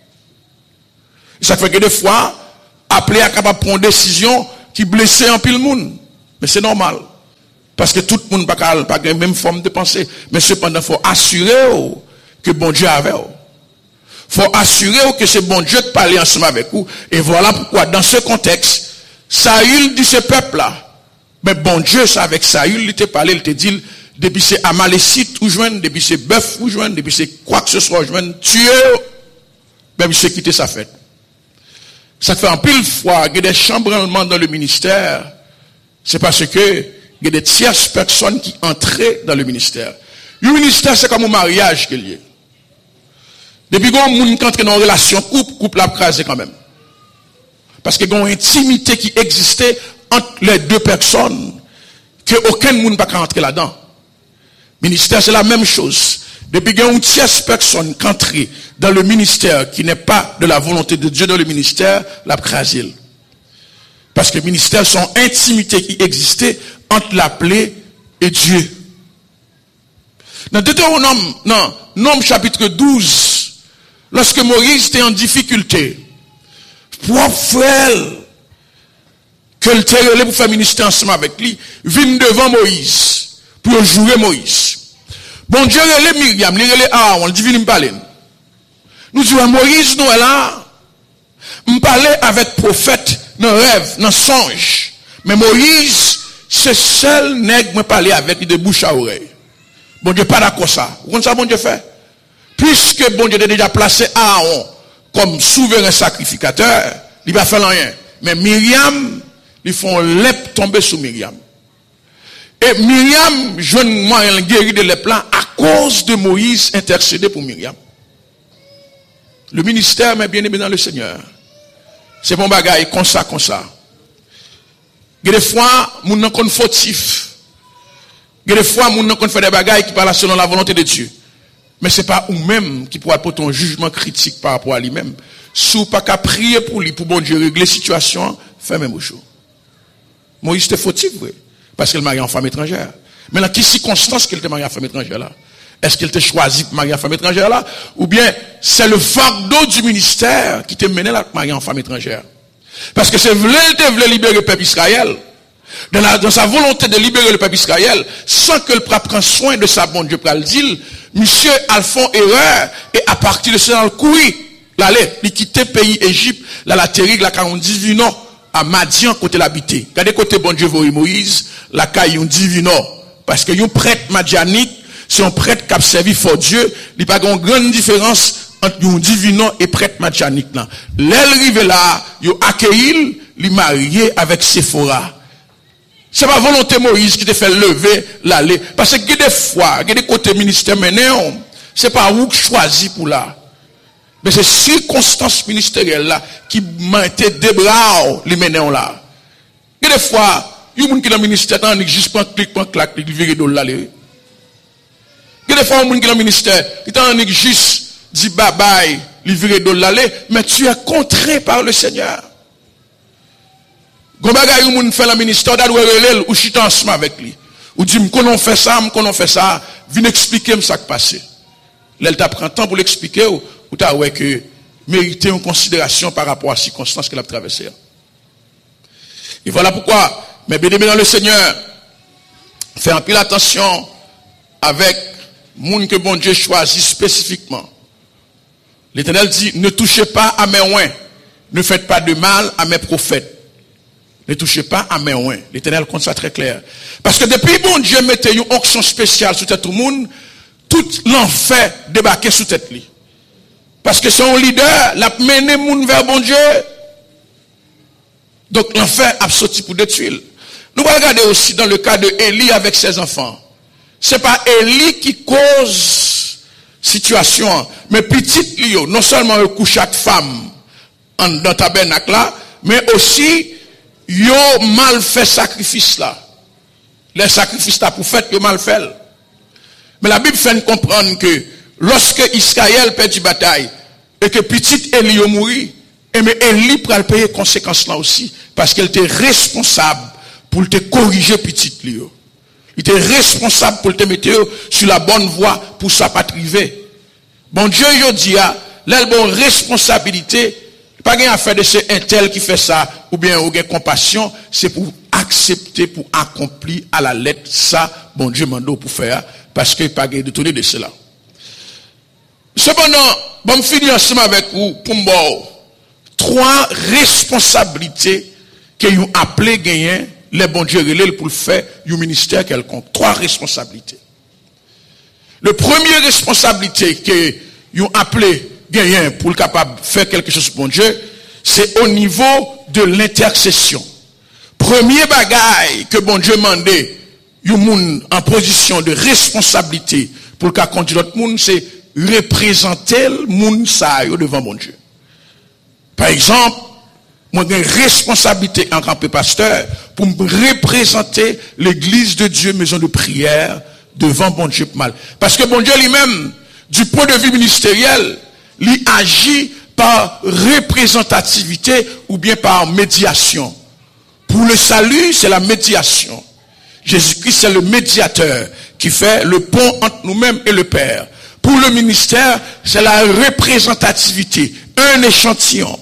Ça fait que des fois, appelé à capable prendre une décision qui blesse un pile moun. Mais c'est normal. Parce que tout le monde n'a pas la même forme de pensée. Mais cependant, il faut assurer que bon Dieu est avec vous. Il faut assurer que c'est bon Dieu qui parle ensemble avec vous. Et voilà pourquoi, dans ce contexte, Saül dit ce peuple-là. Mais bon Dieu, c'est avec Saül, il te parlé, il te dit, depuis c'est Amalécite ou joindre, depuis c'est bœuf ou joindre, depuis c'est quoi que ce soit joindre, tuer, même c'est quitter sa fête. Ça fait un pile fois, il y a des chambranlements dans le ministère. C'est parce que il y a des tierces personnes qui entraient dans le ministère. Le ministère, c'est comme un mariage qu'il y a. Depuis qu'on entre dans une relation couple a crasé quand même. Parce qu'il y a une intimité qui existait entre les deux personnes que aucun monde ne peut rentrer là-dedans. Ministère, c'est la même chose. Depuis qu'il y a une tierce personne qui entre dans le ministère qui n'est pas de la volonté de Dieu dans le ministère, l'a crasé. Parce que le ministère, sont intimité qui existait entre l'appelé et Dieu. Dans Deutéronome, non, Nombre chapitre 12, lorsque Moïse était en difficulté, pour frère, que le terre pour faire ministère ensemble avec lui, vient devant Moïse, pour jouer Moïse. Bon Dieu, les Myriam, les Aaron, le divin me parle. Nous disons, Moïse, nous, là, me parler avec prophète, dans rêve, dans songe. Mais Moïse, c'est seul nègre me parler avec lui de bouche à oreille. Bon Dieu, pas d'accord ça. Vous comprenez ça, bon Dieu fait? Puisque bon Dieu a déjà placé Aaron comme souverain sacrificateur, il va faire rien. Mais Myriam, ils font l'ep tomber sous Myriam. Et Myriam, jeune moyen guéri de l'ep là, à cause de Moïse intercédé pour Myriam. Le ministère, mais bien aimé dans le Seigneur. C'est bon bagaille, comme ça. Des fois, nous n'avons qu'un fautif. Des fois, nous n'avons qu'un fait des bagailles qui parlent selon la volonté de Dieu. Mais ce n'est pas vous-même qui pourra porter un jugement critique par rapport à lui-même. Si vous n'avez pas qu'à prier pour lui, pour bon Dieu régler la situation, faites même chose. Moïse était fautif, oui. Parce qu'il marie en femme étrangère. Mais dans quelle circonstance qu'il était marié en femme étrangère là? Est-ce qu'il était choisi pour marier en femme étrangère là? Ou bien c'est le fardeau du ministère qui t'a mené à marier en femme étrangère? Parce que c'est voulait libérer le peuple Israël. Dans sa volonté de libérer le peuple Israël, sans que le peuple prenne soin de sa bon Dieu pour le dire, monsieur Alphon erreur, et à partir de cela, il quitte le pays Égypte, là, la terre, la 48 non, à Madian, côté l'habité. Regardez côté bon Dieu, Moïse, la caille, on divino. Parce que un prêtre madianique, c'est un prêtre qui a servi for Dieu, il n'y a pas une grande différence entre un divino et prêtre madianique, là. L'arrivé là, il a accueilli, il marié avec Séphora. C'est pas volonté Moïse qui te fait lever l'aller. Parce que des fois, il y a des côtés ministère mené, c'est pas vous qui choisi pour là. Mais c'est circonstances ministérielles là qui mettent des bras les mené là. Il y a des fois, il y a des gens qui dans le ministère, ils juste pas clic, pas clac, ils virent de l'aller. Il y a des fois, il y a des gens qui dans le ministère, ils juste dit bye bye, ils virent de l'aller, mais tu es contraint par le Seigneur. Quand on fait le ministère, ou chita ensemble avec lui. Ou dit, qu'on fait ça, viens expliquer ce qui passe. Là, il prend temps pour l'expliquer, ou tu as que mériter une considération par rapport à la circonstance qu'il a traversée. Et voilà pourquoi, mais bien aimé dans le Seigneur, fais un peu attention avec les gens que bon Dieu choisit spécifiquement. L'Éternel dit, ne touchez pas à mes oins, ne faites pas de mal à mes prophètes. Ne touchez pas à mes oins. L'Éternel compte ça très clair. Parce que depuis bon Dieu mettait une onction spéciale sur tout le monde, tout l'enfer débarquait sous tête lui. Parce que son leader l'a mené moun vers bon Dieu. Donc l'enfer a sorti pour détruire. Nous allons regarder aussi dans le cas de Élie avec ses enfants. C'est pas Élie qui cause situation, mais petite Lio, non seulement le couche avec femme dans tabernacle là, mais aussi, yo mal fait sacrifice là. Les sacrifices là pour faire, yo mal fait. Mais la Bible fait nous comprendre que lorsque Israël perd une bataille, et que petite Élie mourit, et mais Élie pourra payer conséquences là aussi, parce qu'elle était responsable pour te corriger petite Lio. Il était responsable pour te mettre sur la bonne voie pour ça pas arriver. Bon Dieu, je dis, la bonne responsabilité, pas rien à faire de ce un tel qui fait ça, ou bien ou bien compassion, c'est pour accepter, pour accomplir à la lettre ça, bon Dieu m'a pour faire, parce qu'il pas de tourner de cela. Cependant, bon, je finis ensemble avec vous, pour moi, 3 responsabilités que vous appelez gagner, les bons dieux pour le faire, du ministère quelconque. 3 responsabilités. Le premier responsabilité que vous appelez gagner pour le capable de faire quelque chose pour Dieu, c'est au niveau de l'intercession. Premier bagaille que bon Dieu mandé, vous en position de responsabilité pour le cas conduire l'autre monde, c'est représenter le monde ça devant mon Dieu. Par exemple, moi j'ai une responsabilité en tant que pasteur pour me représenter l'église de Dieu, maison de prière, devant bon Dieu mal. Parce que bon Dieu lui-même, du point de vue ministériel, il agit par représentativité ou bien par médiation. Pour le salut, c'est la médiation. Jésus-Christ, c'est le médiateur qui fait le pont entre nous-mêmes et le Père. Pour le ministère, c'est la représentativité, un échantillon.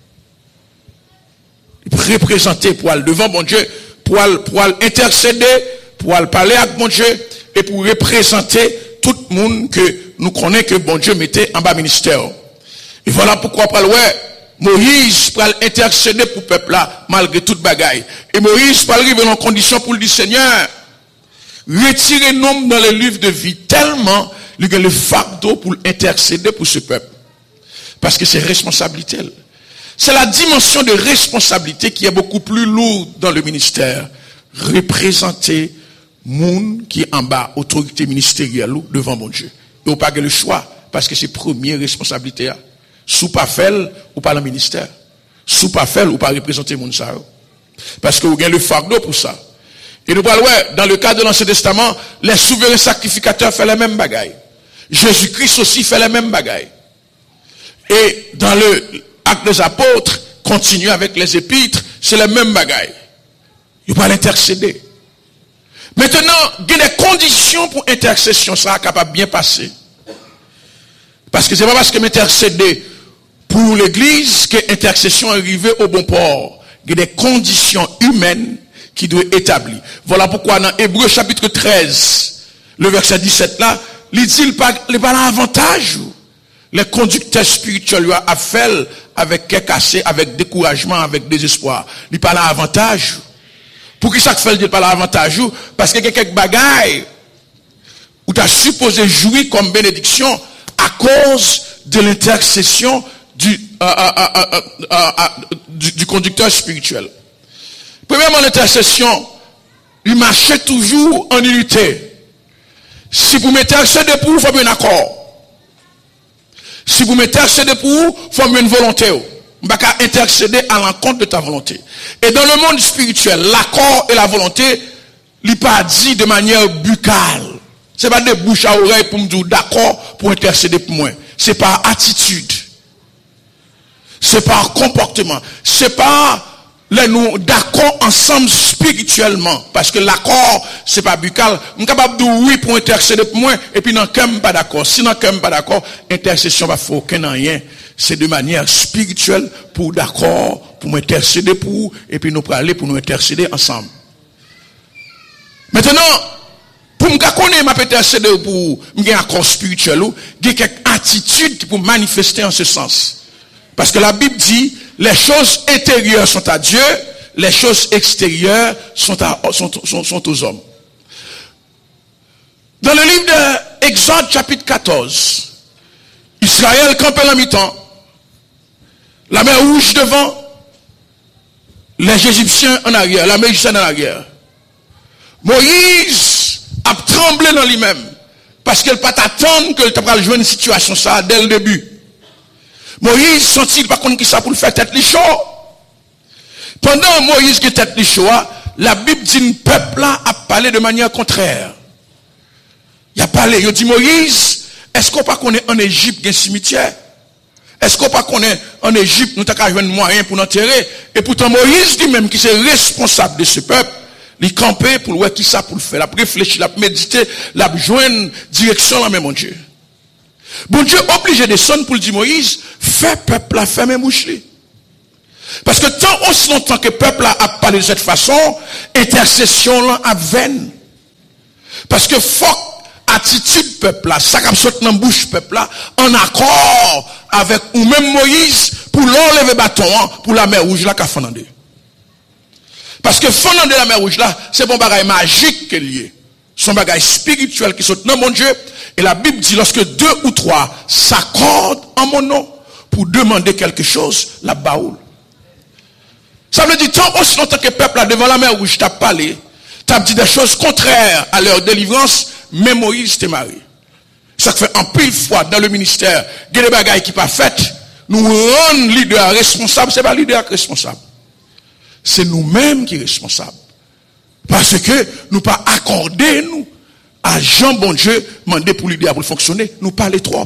Représenter pour aller devant bon Dieu, pour aller intercéder, pour aller parler avec bon Dieu, et pour représenter tout le monde que nous connaissons que bon Dieu mettait en bas ministère. Et voilà pourquoi, Moïse pour intercéder pour le peuple là, malgré toute bagaille. Et Moïse pour arriver en condition pour le dire, Seigneur, retirez nous dans le livre de vie tellement, il y a le fardeau pour intercéder pour ce peuple. Parce que c'est responsabilité. C'est la dimension de responsabilité qui est beaucoup plus lourde dans le ministère. Représenter monde qui est en bas, autorité ministérielle devant mon Dieu. Et on n'a pas le choix, parce que c'est première responsabilité. Sous pas fait ou pas le ministère. Sous pas fait ou pas représenter mon ça. Parce que vous avez le fardeau pour ça. Et nous parlons, dans le cas de l'Ancien Testament, les souverains sacrificateurs font la même bagaille. Jésus-Christ aussi fait la même bagaille. Et dans le acte des apôtres, continue avec les épîtres, c'est la même bagaille. Il va l'intercéder. Maintenant, il y a des conditions pour intercession, ça capable de bien passer. Parce que c'est pas parce que m'intercéder pour l'église que l'intercession est arrivée au bon port. Il y a des conditions humaines qui doivent être établies. Voilà pourquoi dans Hébreux chapitre 13, le verset 17 là, il dit il pas l'avantage. Les conducteurs spirituels a fait avec quelques cassé, avec découragement, avec désespoir. Il pas l'avantage. Pour qui ça fait il pas l'avantage? Parce que quelques bagailles où tu as supposé jouir comme bénédiction à cause de l'intercession du conducteur spirituel. Premièrement, l'intercession, il marchait toujours en unité. Si vous m'intercédez pour vous, il faut un accord. Si vous m'intercédez pour vous, il faut une volonté. On va intercéder à l'encontre de ta volonté. Et dans le monde spirituel, l'accord et la volonté, il n'est pas dit de manière buccale. Ce n'est pas de bouche à oreille pour me dire d'accord pour intercéder pour moi. C'est par attitude. C'est par comportement. C'est par nous d'accord ensemble spirituellement. Parce que l'accord, c'est pas buccal. Je suis capable de dire oui pour intercéder pour moi. Et puis non, quand même pas d'accord. Si non, quand même pas d'accord, intercession va faire aucun rien. C'est de manière spirituelle pour d'accord, pour m'intercéder pour vous. Et puis nous pour aller pour nous intercéder ensemble. Maintenant, pour me connaître, ma intercéder pour me un accord spirituel, il y a quelques attitudes pour manifester en ce sens. Parce que la Bible dit, les choses intérieures sont à Dieu, les choses extérieures sont aux hommes. Dans le livre de Exode chapitre 14, Israël campait la mi-temps, la mer rouge devant, les Égyptiens en arrière, la mer égyptienne en arrière. Moïse a tremblé dans lui-même. Parce qu'elle pas t'attendre que tu vas jouer une situation ça dès le début. Moïse sentit pas contre qui ça pour le faire tête les chaud. Pendant Moïse qui tête les chaud, la Bible dit le peuple là a parlé de manière contraire. Il a parlé, il dit Moïse, est-ce qu'on pas connaît en Égypte un cimetière? Est-ce qu'on pas connaît en Égypte nous t'as joué un moyen pour l'enterrer? Et pourtant Moïse lui-même qui est responsable de ce peuple, il campait pour voir qui ça pour le faire, la réfléchir, la méditer, la joindre direction la même mon Dieu. Bon Dieu obligé de descendre pour le dire Moïse, fais peuple la ferme bouche. Parce que tant aussi longtemps que peuple a parlé de cette façon, intercession là a vaine. Parce que faut attitude peuple là, ça comme saute dans bouche peuple là, en accord avec ou même Moïse pour l'enlever bâton pour la mer rouge là qu'a fondé. Parce que fondé la mer rouge là, c'est bon bagage magique qu'il y est. Son bagage spirituel qui saute dans mon Dieu. Et la Bible dit lorsque 2 ou 3 s'accordent en mon nom pour demander quelque chose, la baoule. Ça veut dire tant aussi longtemps que le peuple là devant la mer rouge t'a parlé, t'a dit des choses contraires à leur délivrance, mais Moïse t'est marié. Ça fait en pile fois dans le ministère, il y a des bagailles qui pas faites, nous rendons leader responsable, c'est pas leader responsable. C'est nous-mêmes qui sommes responsables. Parce que nous pas accordé nous à Jean bon Dieu demander pour l'idée pour fonctionner, nous parler trop.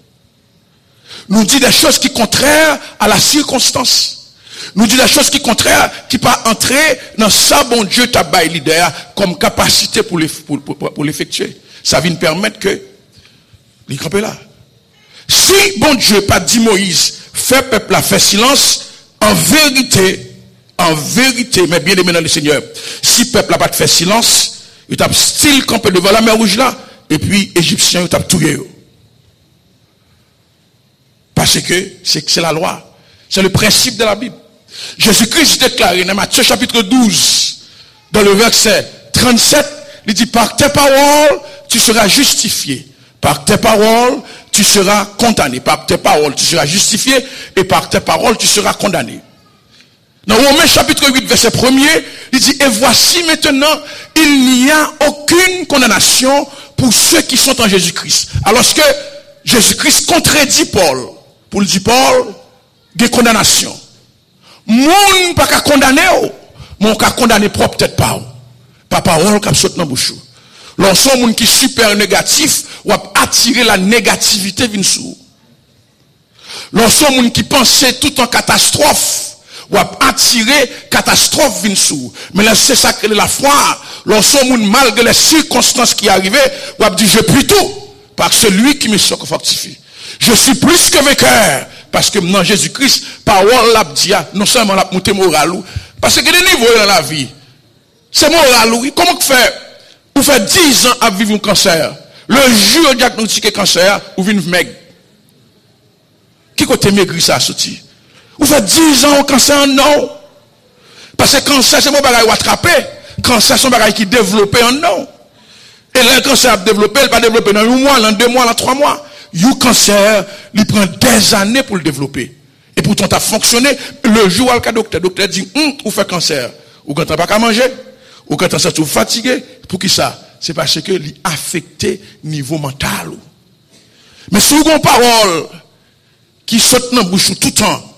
Nous dit des choses qui sont contraires à la circonstance. Nous dit des choses qui sont contraires, qui pas entrer dans ça bon Dieu t'a baillé l'idée comme capacité pour l'effectuer. Ça vient permettre que les camper là. Si bon Dieu pas dit Moïse, fait peuple là, fait silence, en vérité, mais bien aimé dans le Seigneur, si le peuple n'a pas fait silence, il tape style campé devant la mer rouge là, et puis Égyptiens, il tape tout. Parce que c'est la loi. C'est le principe de la Bible. Jésus-Christ déclare dans Matthieu chapitre 12, dans le verset 37, il dit, par tes paroles, tu seras justifié. Par tes paroles, tu seras condamné. Par tes paroles, tu seras justifié. Et par tes paroles, tu seras condamné. Dans Romains chapitre 8, verset 1er, il dit, et voici maintenant, il n'y a aucune condamnation pour ceux qui sont en Jésus-Christ. Alors que Jésus-Christ contredit Paul. Pour le dire Paul, des condamnations. Moun pas qu'à condamner, mon qu'à condamner propre tête pas. Pas parole qui saute dans bouche. Lorsqu'on moun qui super négatif, ou attirer la négativité vin sou. Lorsqu'on moun qui pensait tout en catastrophe, ou attirer catastrophe vin sou. Mais là c'est ça que la foi. Lorsqu'on moun malgré les circonstances qui arrivaient, ou dit je prie tout par celui qui me fortifie. Je suis plus que vainqueur parce que dans Jésus-Christ, parole l'a dit non seulement la monter moral parce que des niveaux dans la vie. C'est moral oui. Comment faire? Vous faites 10 ans à vivre un cancer. Le jour où diagnostiqué cancer, vous venez maigre. Qui côté maigri ça sorti? Vous faites 10 ans au cancer non. Parce que cancer c'est mon bagage ou attraper. Cancer c'est un bagage qui développé en non. Et le cancer a développé, il va développer dans 1 mois, dans 2 mois, dans 3 mois. Le cancer, il prend des années pour le développer. Et pourtant, ça a fonctionné. Le jour où le docteur dit, vous faites cancer. Ou quand tu n'as pas qu'à manger. Ou quand tu es fatigué. Pour qui ça? C'est parce que il affecté niveau mental. Mais si vous avez une parole qui saute dans la bouche tout le temps.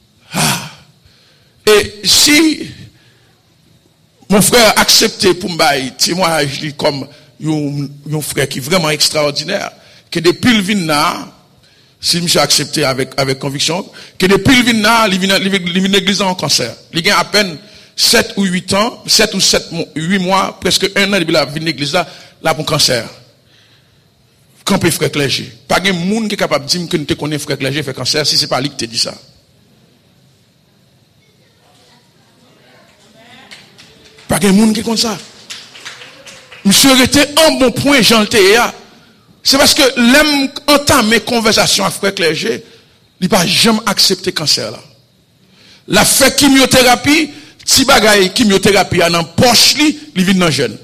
Et si mon frère acceptait pour me témoignage comme un frère qui est vraiment extraordinaire, que depuis le vin si je accepté avec conviction, que depuis le vin il vient l'église en cancer. Il a à peine 7 ou 8 ans, 7 ou 8 mois, presque 1 an, il a venu l'église là pour cancer. Campé frère clergé. Pas de monde qui est capable de dire que nous te connaissons frère clergé fait cancer si c'est pas lui qui te dit ça. Pas de monde qui est comme ça. Monsieur était en bon point, Jean Théa. C'est parce que l'aime entamer conversation avec frère clergé, il n'a pas jamais accepté cancer là. La fait chimiothérapie, si bagaille chimiothérapie en poche il vient dans jeune.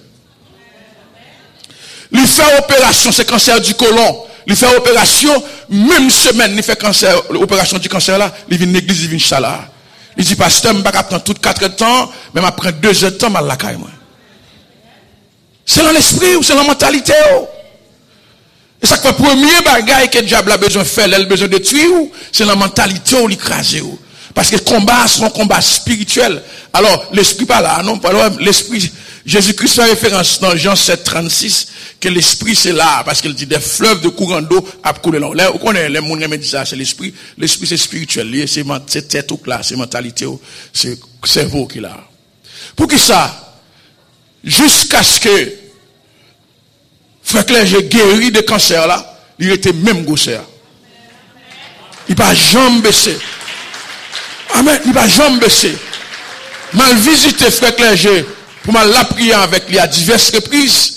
Il fait opération, c'est cancer du côlon. Il fait opération, même semaine, il fait cancer, l'opération du cancer là, il vient l'église, il vient ça là. Il dit pasteur, je ne vais pas prendre tout 4 temps, mais je prends 2 heures de temps, je vais la caille moi. C'est dans l'esprit ou c'est dans la mentalité. Et ça fait premier bagage que le diable a besoin de faire, il a besoin de tuer, c'est la mentalité ou l'écraser. Parce que le combat, c'est un combat spirituel. Alors, l'esprit pas là, non, pas là, l'esprit, Jésus-Christ fait référence dans Jean 7, 36, que l'esprit c'est là, parce qu'il dit des fleuves de courant d'eau à couler là. Là, on connaît, les gens qui disent ça, c'est l'esprit. L'esprit c'est spirituel, c'est tête ou là, c'est mentalité, c'est cerveau qui là. Pour qui ça? Jusqu'à ce que, frère Clergé guéri de cancer là, il était même gosseur. Il n'a pas jamais baissé. Amen, il n'a pas jamais baissé. Mal visité frère Clergé, pour mal la prier avec lui à diverses reprises.